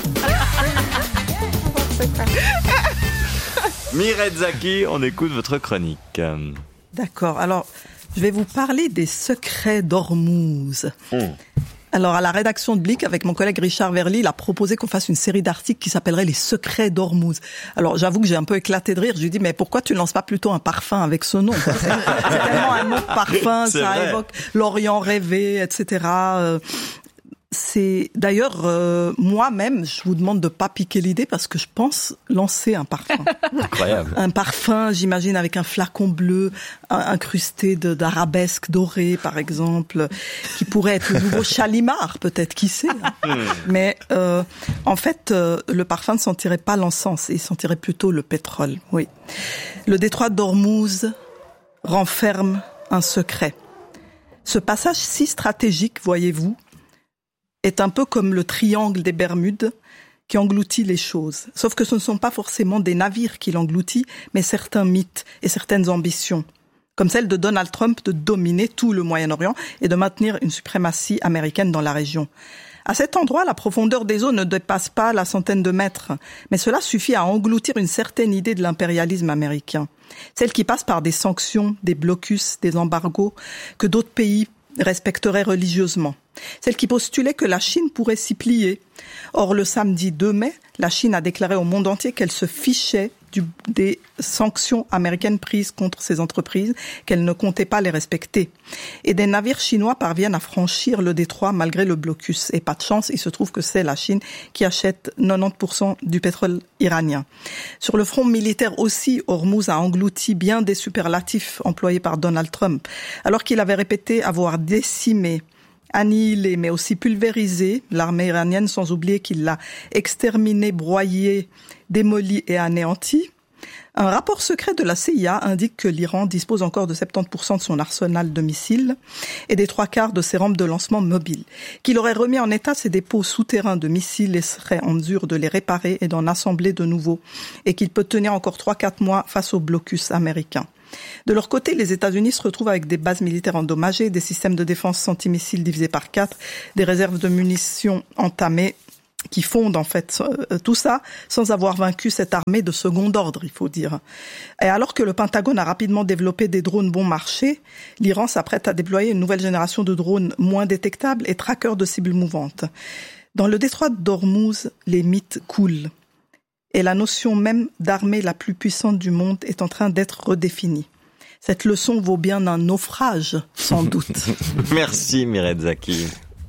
Mireille Zaki, on écoute votre chronique. D'accord. Alors, je vais vous parler des secrets d'Ormuz. Mmh. Alors, à la rédaction de Blick, avec mon collègue Richard Verly, il a proposé qu'on fasse une série d'articles qui s'appellerait Les secrets d'Ormuz. Alors, j'avoue que j'ai un peu éclaté de rire. Je lui ai dit, mais pourquoi tu ne lances pas plutôt un parfum avec ce nom? C'est, c'est tellement un mot de parfum, c'est ça vrai. Évoque l'Orient rêvé, et cetera. Euh, C'est d'ailleurs euh, moi-même, je vous demande de pas piquer l'idée parce que je pense lancer un parfum. Incroyable. Un parfum, j'imagine avec un flacon bleu incrusté de, d'arabesques dorées, par exemple, qui pourrait être le nouveau Chalimar, peut-être, qui sait. Hein. Mais euh, en fait, euh, le parfum ne sentirait pas l'encens, il sentirait plutôt le pétrole. Oui. Le détroit d'Ormuz renferme un secret. Ce passage si stratégique, voyez-vous, est un peu comme le triangle des Bermudes qui engloutit les choses. Sauf que ce ne sont pas forcément des navires qui l'engloutit, mais certains mythes et certaines ambitions, comme celle de Donald Trump de dominer tout le Moyen-Orient et de maintenir une suprématie américaine dans la région. À cet endroit, la profondeur des eaux ne dépasse pas la centaine de mètres, mais cela suffit à engloutir une certaine idée de l'impérialisme américain. Celle qui passe par des sanctions, des blocus, des embargos que d'autres pays respecterait religieusement. Celle qui postulait que la Chine pourrait s'y plier. Or, le samedi deux mai, la Chine a déclaré au monde entier qu'elle se fichait du, des sanctions américaines prises contre ces entreprises, qu'elle ne comptait pas les respecter. Et des navires chinois parviennent à franchir le détroit malgré le blocus. Et pas de chance, il se trouve que c'est la Chine qui achète quatre-vingt-dix pour cent du pétrole iranien. Sur le front militaire aussi, Ormuz a englouti bien des superlatifs employés par Donald Trump, alors qu'il avait répété avoir décimé, annihilé, mais aussi pulvérisé l'armée iranienne, sans oublier qu'il l'a exterminée, broyée, démolie et anéantie. Un rapport secret de la C I A indique que l'Iran dispose encore de soixante-dix pour cent de son arsenal de missiles et des trois quarts de ses rampes de lancement mobiles, qu'il aurait remis en état ses dépôts souterrains de missiles et serait en mesure de les réparer et d'en assembler de nouveaux, et qu'il peut tenir encore trois à quatre mois face au blocus américain. De leur côté, les États-Unis se retrouvent avec des bases militaires endommagées, des systèmes de défense antimissiles divisés par quatre, des réserves de munitions entamées, qui fondent en fait tout ça sans avoir vaincu cette armée de second ordre, il faut dire. Et alors que le Pentagone a rapidement développé des drones bon marché, l'Iran s'apprête à déployer une nouvelle génération de drones moins détectables et traqueurs de cibles mouvantes. Dans le détroit d'Ormuz, les mythes coulent. Et la notion même d'armée la plus puissante du monde est en train d'être redéfinie. Cette leçon vaut bien un naufrage, sans doute. Merci Mireille Zaki.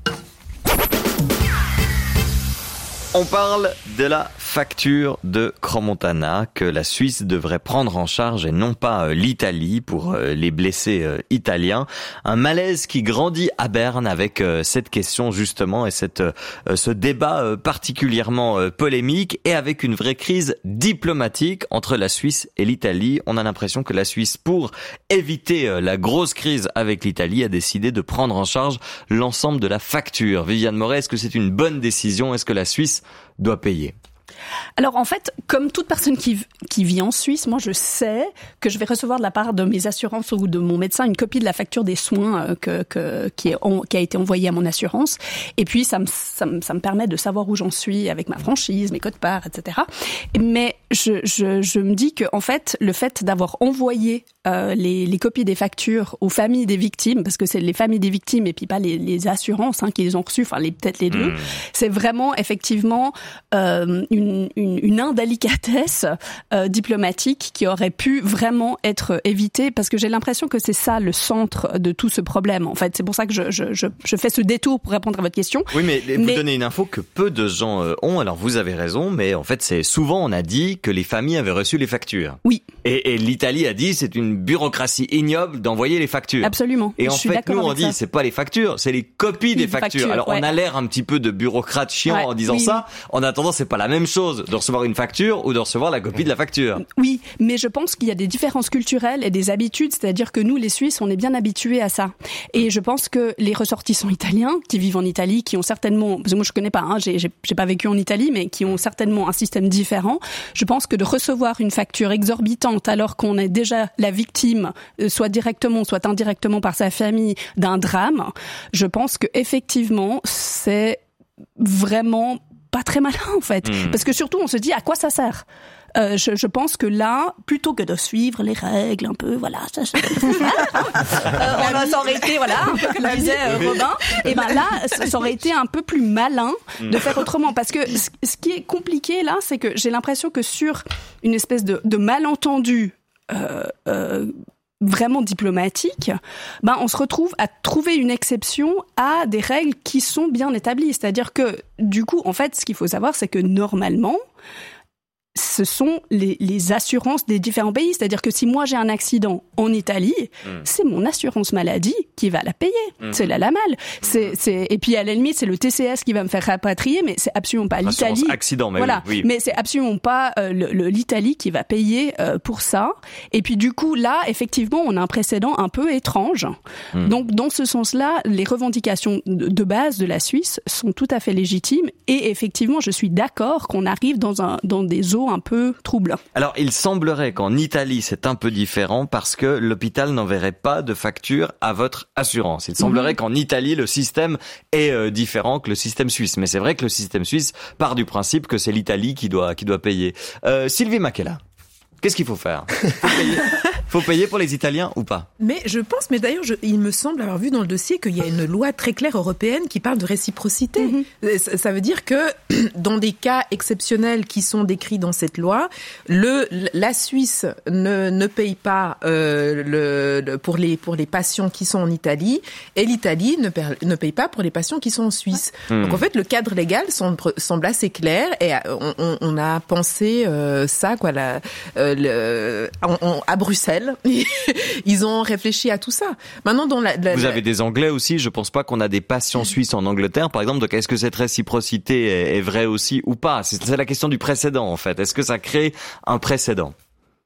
On parle de la facture de Crans-Montana que la Suisse devrait prendre en charge et non pas euh, l'Italie pour euh, les blessés euh, italiens. Un malaise qui grandit à Berne avec euh, cette question justement et cette, euh, ce débat euh, particulièrement euh, polémique et avec une vraie crise diplomatique entre la Suisse et l'Italie. On a l'impression que la Suisse, pour éviter euh, la grosse crise avec l'Italie, a décidé de prendre en charge l'ensemble de la facture. Viviane Moret, est-ce que c'est une bonne décision? Est-ce que la Suisse doit payer? Alors en fait, comme toute personne qui, qui vit en Suisse, moi je sais que je vais recevoir de la part de mes assurances ou de mon médecin une copie de la facture des soins que, que, qui, est, qui a été envoyée à mon assurance. Et puis ça me, ça me, ça me permet de savoir où j'en suis avec ma franchise, mes codes-parts, et cetera. Mais je, je, je me dis que en fait, le fait d'avoir envoyé euh, les, les copies des factures aux familles des victimes, parce que c'est les familles des victimes et puis pas les, les assurances hein, qui les ont reçues, enfin les, peut-être les deux, mmh. c'est vraiment effectivement euh, une Une, une, une indélicatesse euh, diplomatique qui aurait pu vraiment être évitée, parce que j'ai l'impression que c'est ça le centre de tout ce problème. En fait, c'est pour ça que je, je, je, je fais ce détour pour répondre à votre question. Oui, mais, mais... vous mais... donnez une info que peu de gens euh, ont. Alors vous avez raison, mais en fait, c'est souvent on a dit que les familles avaient reçu les factures. Oui. Et, et l'Italie a dit c'est une bureaucratie ignoble d'envoyer les factures. Absolument. Et je en suis fait, nous on dit ça. c'est pas les factures, c'est les copies des, des factures. factures. Alors ouais. on a l'air un petit peu de bureaucrate chiant ouais. en disant oui, ça. Oui. En attendant, c'est pas la même chose de recevoir une facture ou de recevoir la copie de la facture. Oui, mais je pense qu'il y a des différences culturelles et des habitudes, c'est-à-dire que nous, les Suisses, on est bien habitués à ça. Et je pense que les ressortissants italiens qui vivent en Italie, qui ont certainement, parce que moi je connais pas, hein, j'ai, j'ai, j'ai pas vécu en Italie, mais qui ont certainement un système différent, je pense que de recevoir une facture exorbitante alors qu'on est déjà la victime, soit directement, soit indirectement par sa famille, d'un drame, je pense que effectivement, c'est vraiment pas très malin en fait, mmh. parce que surtout on se dit à quoi ça sert. Euh, je, je pense que là, plutôt que de suivre les règles un peu, voilà, ça, ça, euh, on a, ça aurait été, voilà, un peu comme disait euh, Robin, et ben là, ça aurait été un peu plus malin de faire autrement, parce que ce, ce qui est compliqué là, c'est que j'ai l'impression que sur une espèce de, de malentendu euh, euh, vraiment diplomatique, ben on se retrouve à trouver une exception à des règles qui sont bien établies. C'est-à-dire que, du coup, en fait, ce qu'il faut savoir, c'est que normalement, ce sont les, les assurances des différents pays. C'est-à-dire que si moi j'ai un accident en Italie, mmh. c'est mon assurance maladie qui va la payer. Mmh. C'est la LAMAL. Mmh. C'est, c'est, et puis à la limite, c'est le T C S qui va me faire rapatrier, mais c'est absolument pas assurance l'Italie. Accident, mais voilà. oui, oui. Mais c'est absolument pas euh, le, le, l'Italie qui va payer euh, pour ça. Et puis du coup, là, effectivement, on a un précédent un peu étrange. Mmh. Donc, dans ce sens-là, les revendications de, de base de la Suisse sont tout à fait légitimes. Et effectivement, je suis d'accord qu'on arrive dans un dans des eaux un peu trouble. Alors, il semblerait qu'en Italie, c'est un peu différent parce que l'hôpital n'enverrait pas de facture à votre assurance. Il semblerait mmh. qu'en Italie, le système est euh, différent que le système suisse. Mais c'est vrai que le système suisse part du principe que c'est l'Italie qui doit, qui doit payer. Euh, Sylvie Makela, qu'est-ce qu'il faut faire ? Faut payer, faut payer pour les Italiens ou pas ? Mais je pense, mais d'ailleurs, je, il me semble avoir vu dans le dossier qu'il y a une loi très claire européenne qui parle de réciprocité. Mm-hmm. Ça, ça veut dire que dans des cas exceptionnels qui sont décrits dans cette loi, le la Suisse ne ne paye pas euh, le, le pour les pour les patients qui sont en Italie et l'Italie ne paye, ne paye pas pour les patients qui sont en Suisse. Mm. Donc en fait, le cadre légal semble semble assez clair et on, on, on a pensé euh, ça quoi la euh, le, on, on, à Bruxelles. Ils ont réfléchi à tout ça. Maintenant, dans la, la, vous la... avez des Anglais aussi. Je pense pas qu'on a des patients suisses en Angleterre, par exemple. Donc, est-ce que cette réciprocité est, est vraie aussi ou pas ? C'est, c'est la question du précédent, en fait. Est-ce que ça crée un précédent ?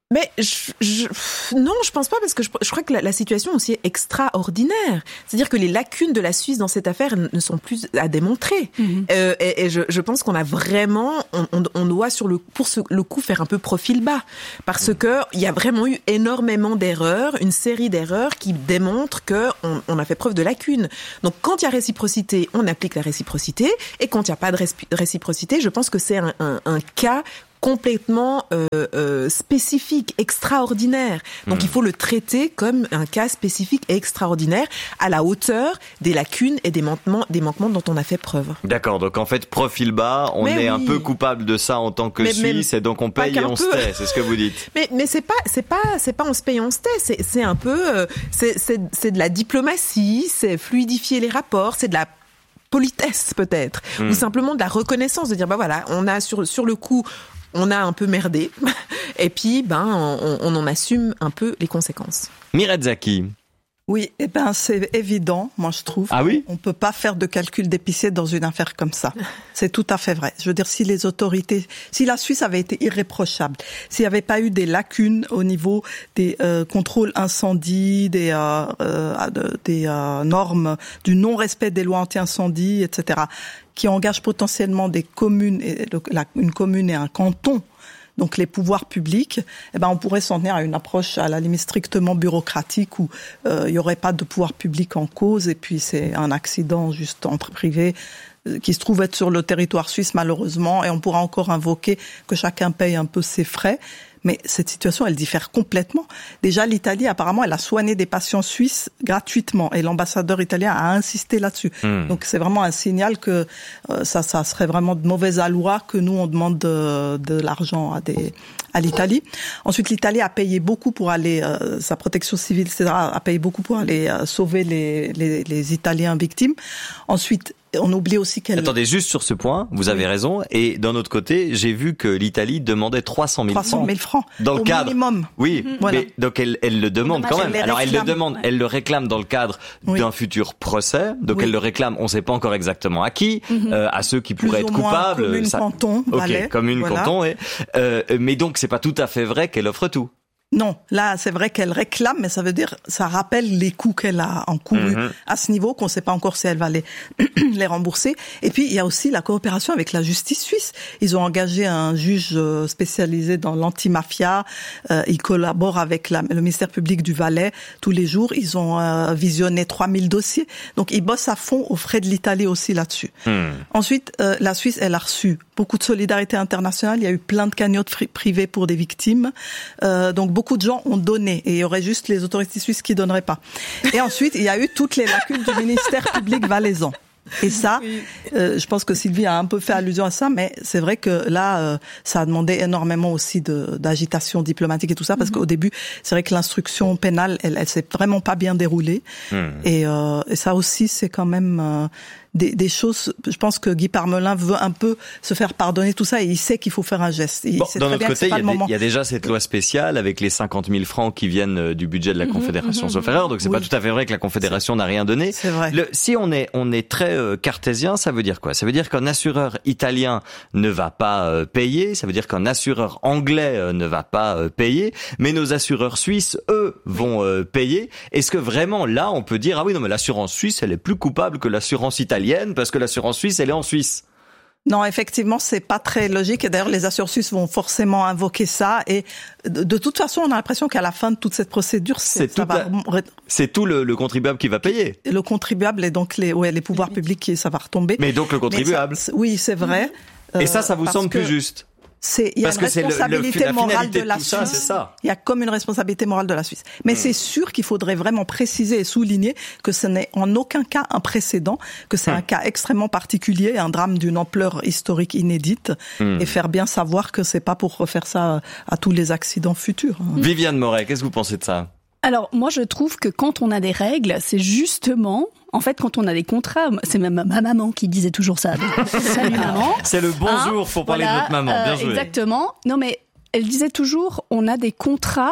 Mais je, je, non, je pense pas, parce que je, je crois que la, la situation aussi est extraordinaire. C'est-à-dire que les lacunes de la Suisse dans cette affaire ne sont plus à démontrer. Mm-hmm. Euh, et, et je, je pense qu'on a vraiment, on, on, on doit sur le pour ce, le coup faire un peu profil bas, parce mm. que il y a vraiment eu énormément d'erreurs, une série d'erreurs qui démontrent que on, on a fait preuve de lacunes. Donc quand il y a réciprocité, on applique la réciprocité, et quand il n'y a pas de réciprocité, je pense que c'est un, un, un cas complètement euh, euh, spécifique, extraordinaire. Donc mmh. il faut le traiter comme un cas spécifique et extraordinaire, à la hauteur des lacunes et des manquements, des manquements dont on a fait preuve. D'accord, donc en fait, profil bas, on mais est oui. un peu coupable de ça en tant que mais, Suisse, mais, et donc on paye et on se tait, c'est ce que vous dites. Mais mais c'est pas c'est pas c'est pas on se paye, on se tait, c'est c'est un peu euh, c'est c'est c'est de la diplomatie, c'est fluidifier les rapports, c'est de la politesse peut-être, mmh. ou simplement de la reconnaissance, de dire bah voilà, on a sur sur le coup on a un peu merdé, et puis ben on, on en assume un peu les conséquences. Mireille Zaki. Oui, eh ben c'est évident, moi je trouve. Ah oui ? On peut pas faire de calcul d'épicier dans une affaire comme ça. C'est tout à fait vrai. Je veux dire, si les autorités, si la Suisse avait été irréprochable, s'il n'y avait pas eu des lacunes au niveau des euh, contrôles incendie, des euh, euh, des euh, normes, du non-respect des lois anti-incendie, et cetera, qui engagent potentiellement des communes, et le, la, une commune et un canton, donc les pouvoirs publics, eh ben on pourrait s'en tenir à une approche à la limite strictement bureaucratique où euh, il y aurait pas de pouvoir public en cause, et puis c'est un accident juste entre privés euh, qui se trouve être sur le territoire suisse malheureusement, et on pourra encore invoquer que chacun paye un peu ses frais. Mais cette situation, elle diffère complètement. Déjà, l'Italie, apparemment, elle a soigné des patients suisses gratuitement, et l'ambassadeur italien a insisté là-dessus. Mmh. Donc, c'est vraiment un signal que euh, ça, ça serait vraiment de mauvaise aloi que nous, on demande de, de l'argent à des, à l'Italie. Ensuite, l'Italie a payé beaucoup pour aller, euh, sa protection civile, et cetera, a payé beaucoup pour aller euh, sauver les, les, les Italiens victimes. Ensuite, on oublie aussi qu'elle... Attendez, juste sur ce point, vous avez oui. raison. Et d'un autre côté, j'ai vu que l'Italie demandait trois cent mille francs. trois cent mille francs. Dans le au cadre. minimum. Oui. Mmh. Voilà. Mais, donc elle, elle le demande quand même. Elle Alors elle le demande, ouais. elle le réclame dans le cadre oui. d'un futur procès. Donc oui. elle le réclame, on ne sait pas encore exactement à qui, mmh. euh, à ceux qui Plus pourraient être coupables. Commune, ça... canton, Ok, Valais. commune, voilà. canton. Et, euh, mais donc c'est pas tout à fait vrai qu'elle offre tout. Non, là, c'est vrai qu'elle réclame, mais ça veut dire, ça rappelle les coûts qu'elle a encourus mmh. à ce niveau, qu'on ne sait pas encore si elle va les, les rembourser. Et puis, il y a aussi la coopération avec la justice suisse. Ils ont engagé un juge spécialisé dans l'antimafia. Euh, ils collaborent avec la, le ministère public du Valais tous les jours. Ils ont euh, visionné trois mille dossiers. Donc, ils bossent à fond aux frais de l'Italie aussi là-dessus. Mmh. Ensuite, euh, la Suisse, elle a reçu beaucoup de solidarité internationale. Il y a eu plein de cagnottes privées pour des victimes. Euh, donc, beaucoup Beaucoup de gens ont donné, et il y aurait juste les autorités suisses qui donneraient pas. Et ensuite, il y a eu toutes les lacunes du ministère public valaisan. Et ça, oui. euh, je pense que Sylvie a un peu fait allusion à ça, mais c'est vrai que là, euh, ça a demandé énormément aussi de, d'agitation diplomatique et tout ça, parce mm-hmm. qu'au début, c'est vrai que l'instruction pénale, elle, elle s'est vraiment pas bien déroulée. Mm. Et, euh, et ça aussi, c'est quand même euh, des, des choses. Je pense que Guy Parmelin veut un peu se faire pardonner tout ça, et il sait qu'il faut faire un geste. Il bon, sait d'un très autre bien côté, il y, y a déjà cette loi spéciale avec les cinquante mille francs qui viennent du budget de la Confédération, mm-hmm, sauf erreur. Donc c'est oui. pas tout à fait vrai que la Confédération n'a rien donné. C'est vrai. Le, si on est, on est très euh, cartésien, ça veut dire quoi? Ça veut dire qu'un assureur italien ne va pas euh, payer, ça veut dire qu'un assureur anglais euh, ne va pas euh, payer, mais nos assureurs suisses, eux, vont euh, payer. Est-ce que vraiment là, on peut dire, ah oui, non, mais l'assurance suisse, elle est plus coupable que l'assurance italienne parce que l'assurance suisse, elle est en Suisse? Non, effectivement, c'est pas très logique. Et d'ailleurs, les assureurs suisses vont forcément invoquer ça. Et de toute façon, on a l'impression qu'à la fin de toute cette procédure, c'est, c'est, ça va... la... c'est tout le, le contribuable qui va payer. Le contribuable et donc les, ouais, les pouvoirs publics, qui, ça va retomber. Mais donc le contribuable. Ça, oui, c'est vrai. Et euh, ça, ça vous semble plus juste? C'est, il y a Parce une responsabilité le, le, morale de la de Suisse. Ça, c'est ça. Il y a comme une responsabilité morale de la Suisse. Mais mmh. c'est sûr qu'il faudrait vraiment préciser et souligner que ce n'est en aucun cas un précédent, que c'est mmh. un cas extrêmement particulier, un drame d'une ampleur historique inédite, mmh. et faire bien savoir que c'est pas pour refaire ça à tous les accidents futurs. Viviane Moret, qu'est-ce que vous pensez de ça? Alors, moi, je trouve que quand on a des règles, c'est justement, en fait, quand on a des contrats, c'est ma, ma maman qui disait toujours ça. Donc, salut maman. C'est le bonjour hein, pour parler voilà, de votre maman. Bien euh, joué. Exactement. Non, mais elle disait toujours, on a des contrats,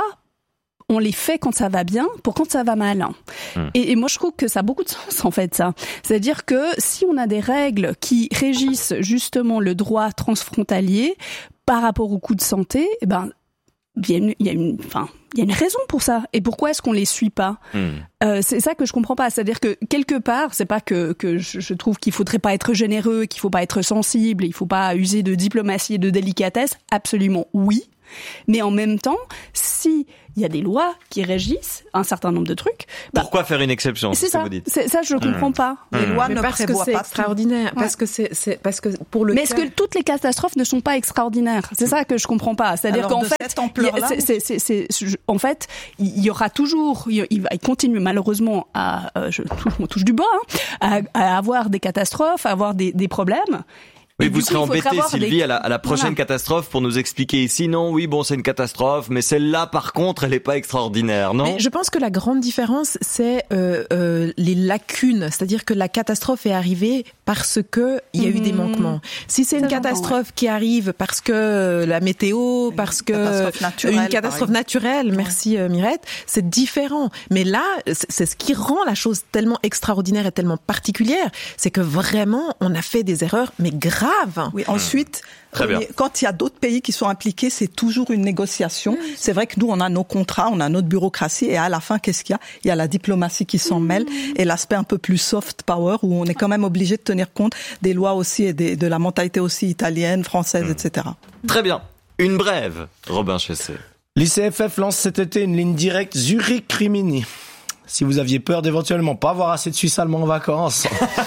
on les fait quand ça va bien, pour quand ça va mal. Hum. Et, et moi, je trouve que ça a beaucoup de sens, en fait, ça. C'est-à-dire que si on a des règles qui régissent justement le droit transfrontalier par rapport aux coûts de santé, eh ben, il y a une, il y a une, enfin, il y a une raison pour ça. Et pourquoi est-ce qu'on les suit pas? mmh. euh, C'est ça que je comprends pas. C'est-à-dire que quelque part, c'est pas que que je, je trouve qu'il faudrait pas être généreux, qu'il faut pas être sensible, il faut pas user de diplomatie et de délicatesse. Absolument, oui. Mais en même temps, si il y a des lois qui régissent un certain nombre de trucs, bah, pourquoi faire une exception? C'est ce ça. Que vous dites. C'est ça, je comprends mmh. pas. Les lois Mais ne parce prévoient que c'est pas extraordinaire. Ouais. Parce que c'est, c'est parce que pour le. Mais est-ce cas... que toutes les catastrophes ne sont pas extraordinaires? C'est ça que je comprends pas. C'est-à-dire Alors, qu'en fait, c'est, c'est, c'est, c'est, c'est, en fait, il y aura toujours, il va continuer malheureusement à, euh, je touche, on touche du bois, hein, à, à avoir des catastrophes, à avoir des, des problèmes. Oui, vous serez embêté, Sylvie, des... à la, à la prochaine voilà. catastrophe pour nous expliquer ici, non, oui, bon, c'est une catastrophe, mais celle-là, par contre, elle est pas extraordinaire, non? Mais je pense que la grande différence, c'est euh, euh, les lacunes, c'est-à-dire que la catastrophe est arrivée parce que il y a mmh. eu des manquements. Si c'est Ça une catastrophe ouais. qui arrive parce que la météo, une parce que catastrophe naturelle, une catastrophe naturelle, ouais. merci euh, Mirette, c'est différent. Mais là, c'est, c'est ce qui rend la chose tellement extraordinaire et tellement particulière, c'est que vraiment, on a fait des erreurs, mais graves. Oui, ensuite, euh, quand il y a d'autres pays qui sont impliqués, c'est toujours une négociation. Mmh. C'est vrai que nous, on a nos contrats, on a notre bureaucratie, et à la fin, qu'est-ce qu'il y a? Il y a la diplomatie qui s'en mmh. mêle, et l'aspect un peu plus soft power, où on est quand même obligé de tenir compte des lois aussi, et des, de la mentalité aussi italienne, française, mmh. et cetera. Très bien. Une brève, Robin Chessé. L'I C F F lance cet été une ligne directe Zurich-Rimini. Si vous aviez peur d'éventuellement pas avoir assez de Suisses allemands en vacances.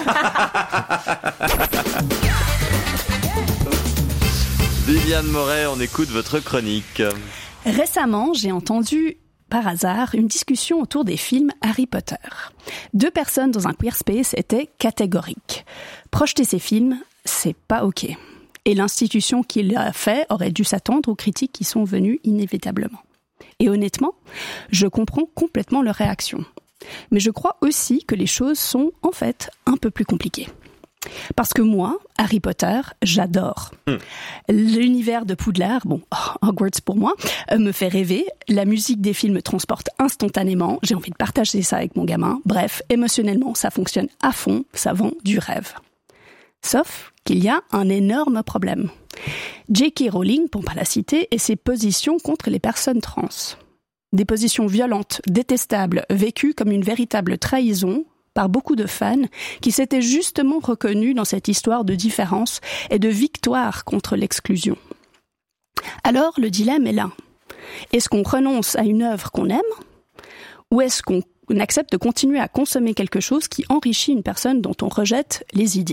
Viviane Moret, on écoute votre chronique. Récemment, j'ai entendu par hasard une discussion autour des films Harry Potter. Deux personnes dans un queer space étaient catégoriques. Projeter ces films, c'est pas ok. Et l'institution qui l'a fait aurait dû s'attendre aux critiques qui sont venues inévitablement. Et honnêtement, je comprends complètement leur réaction. Mais je crois aussi que les choses sont en fait un peu plus compliquées. Parce que moi, Harry Potter, j'adore. Mmh. L'univers de Poudlard, bon, oh, Hogwarts pour moi, euh, me fait rêver. La musique des films me transporte instantanément. J'ai envie de partager ça avec mon gamin. Bref, émotionnellement, ça fonctionne à fond. Ça vend du rêve. Sauf qu'il y a un énorme problème. J K Rowling, pour ne pas la citer, et ses positions contre les personnes trans. Des positions violentes, détestables, vécues comme une véritable trahison par beaucoup de fans qui s'étaient justement reconnus dans cette histoire de différence et de victoire contre l'exclusion. Alors, le dilemme est là. Est-ce qu'on renonce à une œuvre qu'on aime ou est-ce qu'on accepte de continuer à consommer quelque chose qui enrichit une personne dont on rejette les idées ?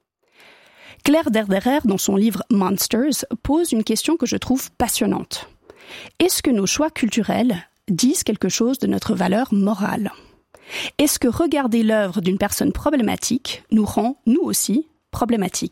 Claire Derderer, dans son livre Monsters, pose une question que je trouve passionnante. Est-ce que nos choix culturels disent quelque chose de notre valeur morale ? Est-ce que regarder l'œuvre d'une personne problématique nous rend, nous aussi, problématiques ?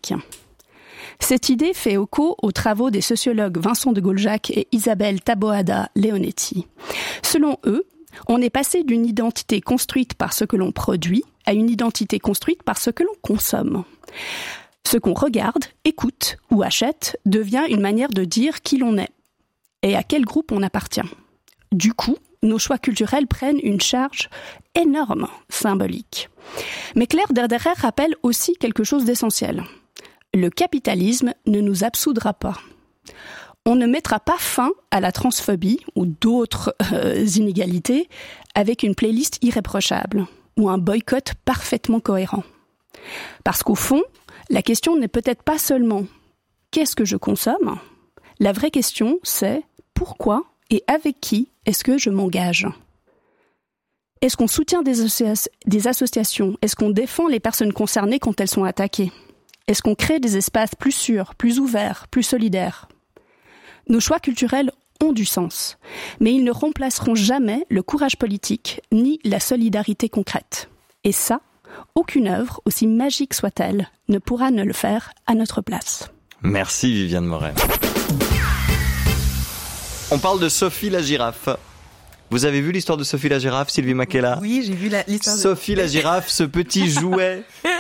Cette idée fait écho aux travaux des sociologues Vincent de Gauljac et Isabelle Taboada Leonetti. Selon eux, on est passé d'une identité construite par ce que l'on produit à une identité construite par ce que l'on consomme. Ce qu'on regarde, écoute ou achète devient une manière de dire qui l'on est et à quel groupe on appartient. Du coup, nos choix culturels prennent une charge énorme, symbolique. Mais Claire Derderer rappelle aussi quelque chose d'essentiel. Le capitalisme ne nous absoudra pas. On ne mettra pas fin à la transphobie ou d'autres euh, inégalités avec une playlist irréprochable ou un boycott parfaitement cohérent. Parce qu'au fond, la question n'est peut-être pas seulement « qu'est-ce que je consomme ?». La vraie question, c'est « pourquoi et avec qui est-ce que je m'engage ?» Est-ce qu'on soutient des, associa- des associations ? Est-ce qu'on défend les personnes concernées quand elles sont attaquées ? Est-ce qu'on crée des espaces plus sûrs, plus ouverts, plus solidaires ? Nos choix culturels ont du sens, mais ils ne remplaceront jamais le courage politique ni la solidarité concrète. Et ça, aucune œuvre, aussi magique soit-elle, ne pourra ne le faire à notre place. Merci Viviane Moret. On parle de Sophie la girafe. Vous avez vu l'histoire de Sophie la girafe, Sylvie Makela ? Oui, j'ai vu la, l'histoire de... Sophie la girafe, ce petit jouet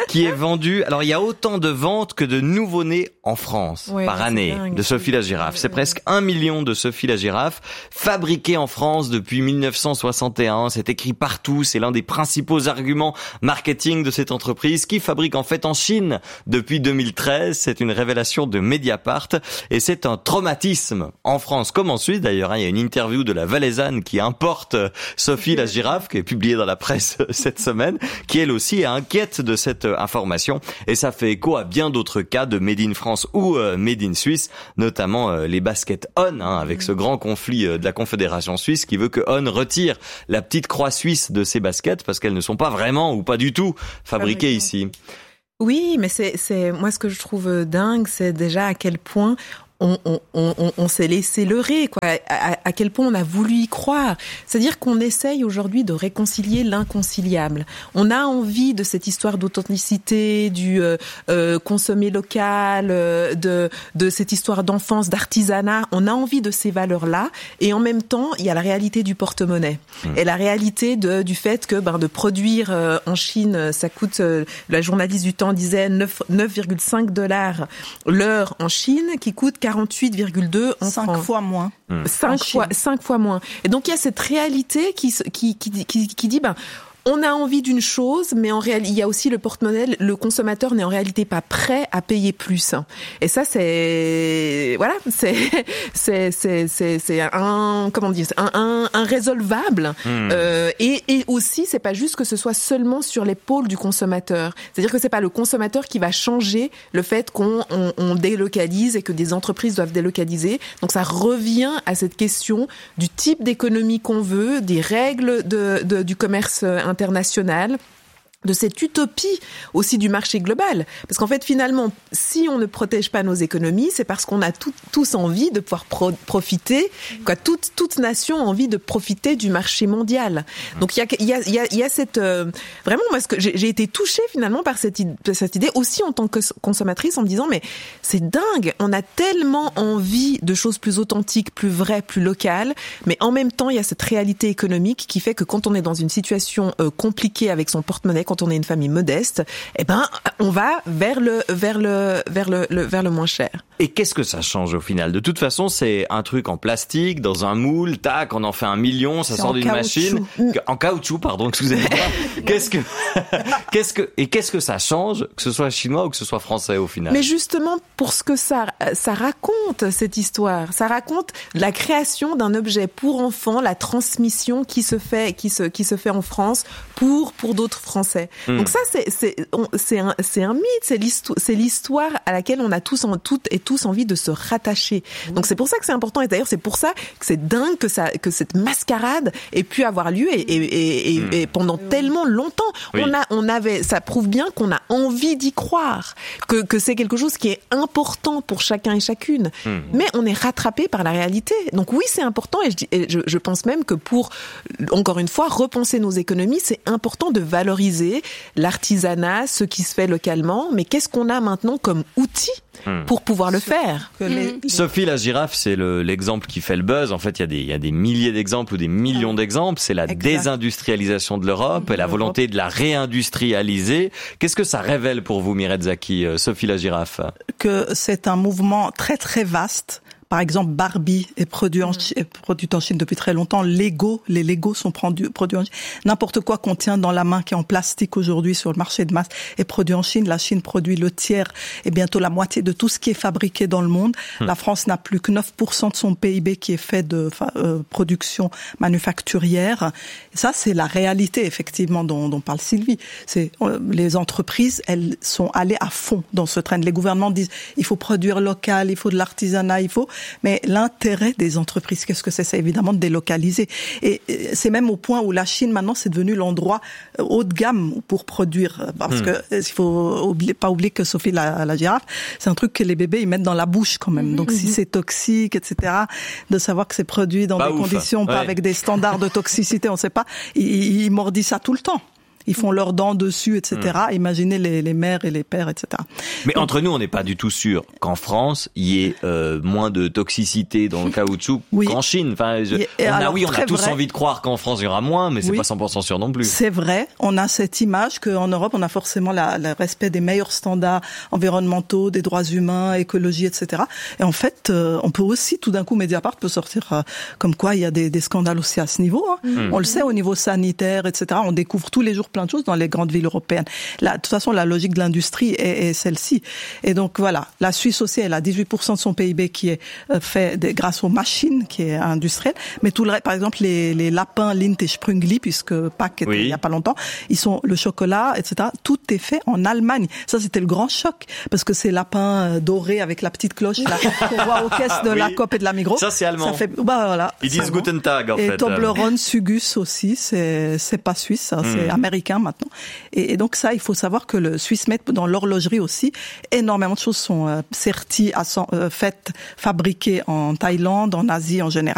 qui est vendu. Alors il y a autant de ventes que de nouveau-nés en France ouais, par année dingue, de Sophie la girafe. C'est presque un million de Sophie la girafe fabriquées en France depuis mille neuf cent soixante et un. C'est écrit partout. C'est l'un des principaux arguments marketing de cette entreprise qui fabrique en fait en Chine depuis deux mille treize. C'est une révélation de Mediapart et c'est un traumatisme en France comme en Suisse d'ailleurs. Il y a une interview de la Valaisanne qui importe Sophie la girafe qui est publiée dans la presse cette semaine, qui elle aussi est inquiète de cette information et ça fait écho à bien d'autres cas de Made in France ou euh, Made in Suisse, notamment euh, les baskets On, hein, avec ce grand conflit euh, de la Confédération suisse qui veut que On retire la petite croix suisse de ses baskets parce qu'elles ne sont pas vraiment ou pas du tout fabriquées ici. Oui, mais c'est, c'est moi ce que je trouve dingue, c'est déjà à quel point on, on, on, on s'est laissé leurrer, quoi. À, à quel point on a voulu y croire. C'est-à-dire qu'on essaye aujourd'hui de réconcilier l'inconciliable. On a envie de cette histoire d'authenticité, du euh, euh, consommer local, euh, de, de cette histoire d'enfance, d'artisanat. On a envie de ces valeurs-là, et en même temps, il y a la réalité du porte-monnaie mmh. et la réalité de, du fait que ben, de produire euh, en Chine, ça coûte. Euh, la journaliste du Temps disait neuf virgule cinq dollars l'heure en Chine, qui coûte quarante-huit virgule deux en Cinq France. fois moins. Cinq fois, cinq fois moins. Et donc il y a cette réalité qui qui qui qui, qui dit ben on a envie d'une chose, mais en réalité, il y a aussi le porte-monnaie. Le consommateur n'est en réalité pas prêt à payer plus. Et ça, c'est voilà, c'est c'est c'est c'est c'est un comment dire, un un, un résolvable. Mmh. Euh, et et aussi, c'est pas juste que ce soit seulement sur l'épaule du consommateur. C'est-à-dire que c'est pas le consommateur qui va changer le fait qu'on on, on délocalise et que des entreprises doivent délocaliser. Donc ça revient à cette question du type d'économie qu'on veut, des règles de, de du commerce international, international, de cette utopie aussi du marché global. Parce qu'en fait, finalement, si on ne protège pas nos économies, c'est parce qu'on a tout, tous envie de pouvoir pro- profiter, quoi, toute, toute nation a envie de profiter du marché mondial. Donc, il y a, il y a, il y a, il y a cette... Euh, vraiment, moi, ce que j'ai, j'ai été touchée finalement par cette, cette idée, aussi en tant que consommatrice, en me disant, mais c'est dingue, on a tellement envie de choses plus authentiques, plus vraies, plus locales, mais en même temps, il y a cette réalité économique qui fait que quand on est dans une situation euh, compliquée avec son porte-monnaie, quand on est une famille modeste, eh ben, on va vers le, vers le, vers le, le, vers le moins cher. Et qu'est-ce que ça change au final? De toute façon, c'est un truc en plastique, dans un moule, tac, on en fait un million, ça c'est sort d'une caoutchouc. machine. En caoutchouc, pardon, excusez-moi. qu'est-ce que, qu'est-ce que, et qu'est-ce que ça change, que ce soit chinois ou que ce soit français au final? Mais justement, pour ce que ça, ça raconte, cette histoire, ça raconte la création d'un objet pour enfants, la transmission qui se fait, qui se, qui se fait en France pour, pour d'autres Français. Mmh. Donc ça, c'est, c'est, on, c'est un, c'est un mythe, c'est l'histoire, c'est l'histoire à laquelle on a tous, en, toutes et tous envie de se rattacher. Donc c'est pour ça que c'est important, et d'ailleurs c'est pour ça que c'est dingue que ça, que cette mascarade ait pu avoir lieu et, et, et, mmh. et pendant tellement longtemps. Oui. On a, on avait, ça prouve bien qu'on a envie d'y croire, que, que c'est quelque chose qui est important pour chacun et chacune. Mmh. Mais on est rattrapé par la réalité. Donc oui, c'est important, et je, dis, et je, je pense même que pour, encore une fois, repenser nos économies, c'est important de valoriser l'artisanat, ce qui se fait localement. Mais qu'est-ce qu'on a maintenant comme outil pour pouvoir le faire? Mmh. Sophie la girafe, c'est le, l'exemple qui fait le buzz. En fait, il y a des, il y a des milliers d'exemples ou des millions d'exemples. C'est la exact. désindustrialisation de l'Europe et la volonté de la réindustrialiser. Qu'est-ce que ça révèle pour vous, Mireille Zaki, Sophie la girafe? Que c'est un mouvement très très vaste. Par exemple, Barbie est produit en Chine, est produite en Chine depuis très longtemps. Lego, les Legos sont produits, produits en Chine. N'importe quoi qu'on tient dans la main qui est en plastique aujourd'hui sur le marché de masse est produit en Chine. La Chine produit le tiers et bientôt la moitié de tout ce qui est fabriqué dans le monde. Hum. La France n'a plus que neuf pour cent de son P I B qui est fait de euh, production manufacturière. Et ça, c'est la réalité, effectivement, dont, dont parle Sylvie. C'est, euh, les entreprises, elles sont allées à fond dans ce train. Les gouvernements disent, il faut produire local, il faut de l'artisanat, il faut... Mais l'intérêt des entreprises, qu'est-ce que c'est? C'est évidemment de délocaliser. Et c'est même au point où la Chine, maintenant, c'est devenu l'endroit haut de gamme pour produire. Parce mmh. que il faut oublier, pas oublier que Sophie la, la girafe, c'est un truc que les bébés, ils mettent dans la bouche quand même. Donc, mmh. si c'est toxique, et cetera, de savoir que c'est produit dans pas des ouf. conditions, ouais. pas avec des standards de toxicité, on sait pas, ils, ils mordissent ça tout le temps. Ils font leurs dents dessus, et cetera. Mmh. Imaginez les, les mères et les pères, et cetera. Mais Donc, entre nous, on n'est pas du tout sûr qu'en France, il y ait euh, moins de toxicité dans le caoutchouc oui. qu'en Chine. Enfin, je, on a, alors, oui, on a tous vrai. envie de croire qu'en France, il y aura moins, mais c'est oui. pas cent pour cent sûr non plus. C'est vrai. On a cette image qu'en Europe, on a forcément la, le respect des meilleurs standards environnementaux, des droits humains, écologie, et cetera. Et en fait, euh, on peut aussi, tout d'un coup, Mediapart peut sortir euh, comme quoi il y a des, des scandales aussi à ce niveau. Hein. Mmh. On le sait au niveau sanitaire, et cetera. On découvre tous les jours plein de choses dans les grandes villes européennes. Là, de toute façon, la logique de l'industrie est, est celle-ci. Et donc voilà, la Suisse aussi, elle a dix-huit pour cent de son P I B qui est fait de, grâce aux machines, qui est industrielle. Mais tout le reste, par exemple, les, les lapins Lindt et Sprüngli, puisque Pâques était oui. il y a pas longtemps, ils sont le chocolat, et cetera. Tout est fait en Allemagne. Ça, c'était le grand choc, parce que ces lapins dorés avec la petite cloche là qu'on voit aux caisses de oui. la Coop et de la Migros. Ça, c'est allemand. Ça fait, bah voilà. Ils disent Guten Tag en et fait. Et Toblerone, Sugus aussi, c'est c'est pas suisse, ça, mm. c'est américain maintenant. Et, et donc ça, il faut savoir que le Swissmade, dans l'horlogerie aussi, énormément de choses sont euh, serties, à, euh, faites, fabriquées en Thaïlande, en Asie en général.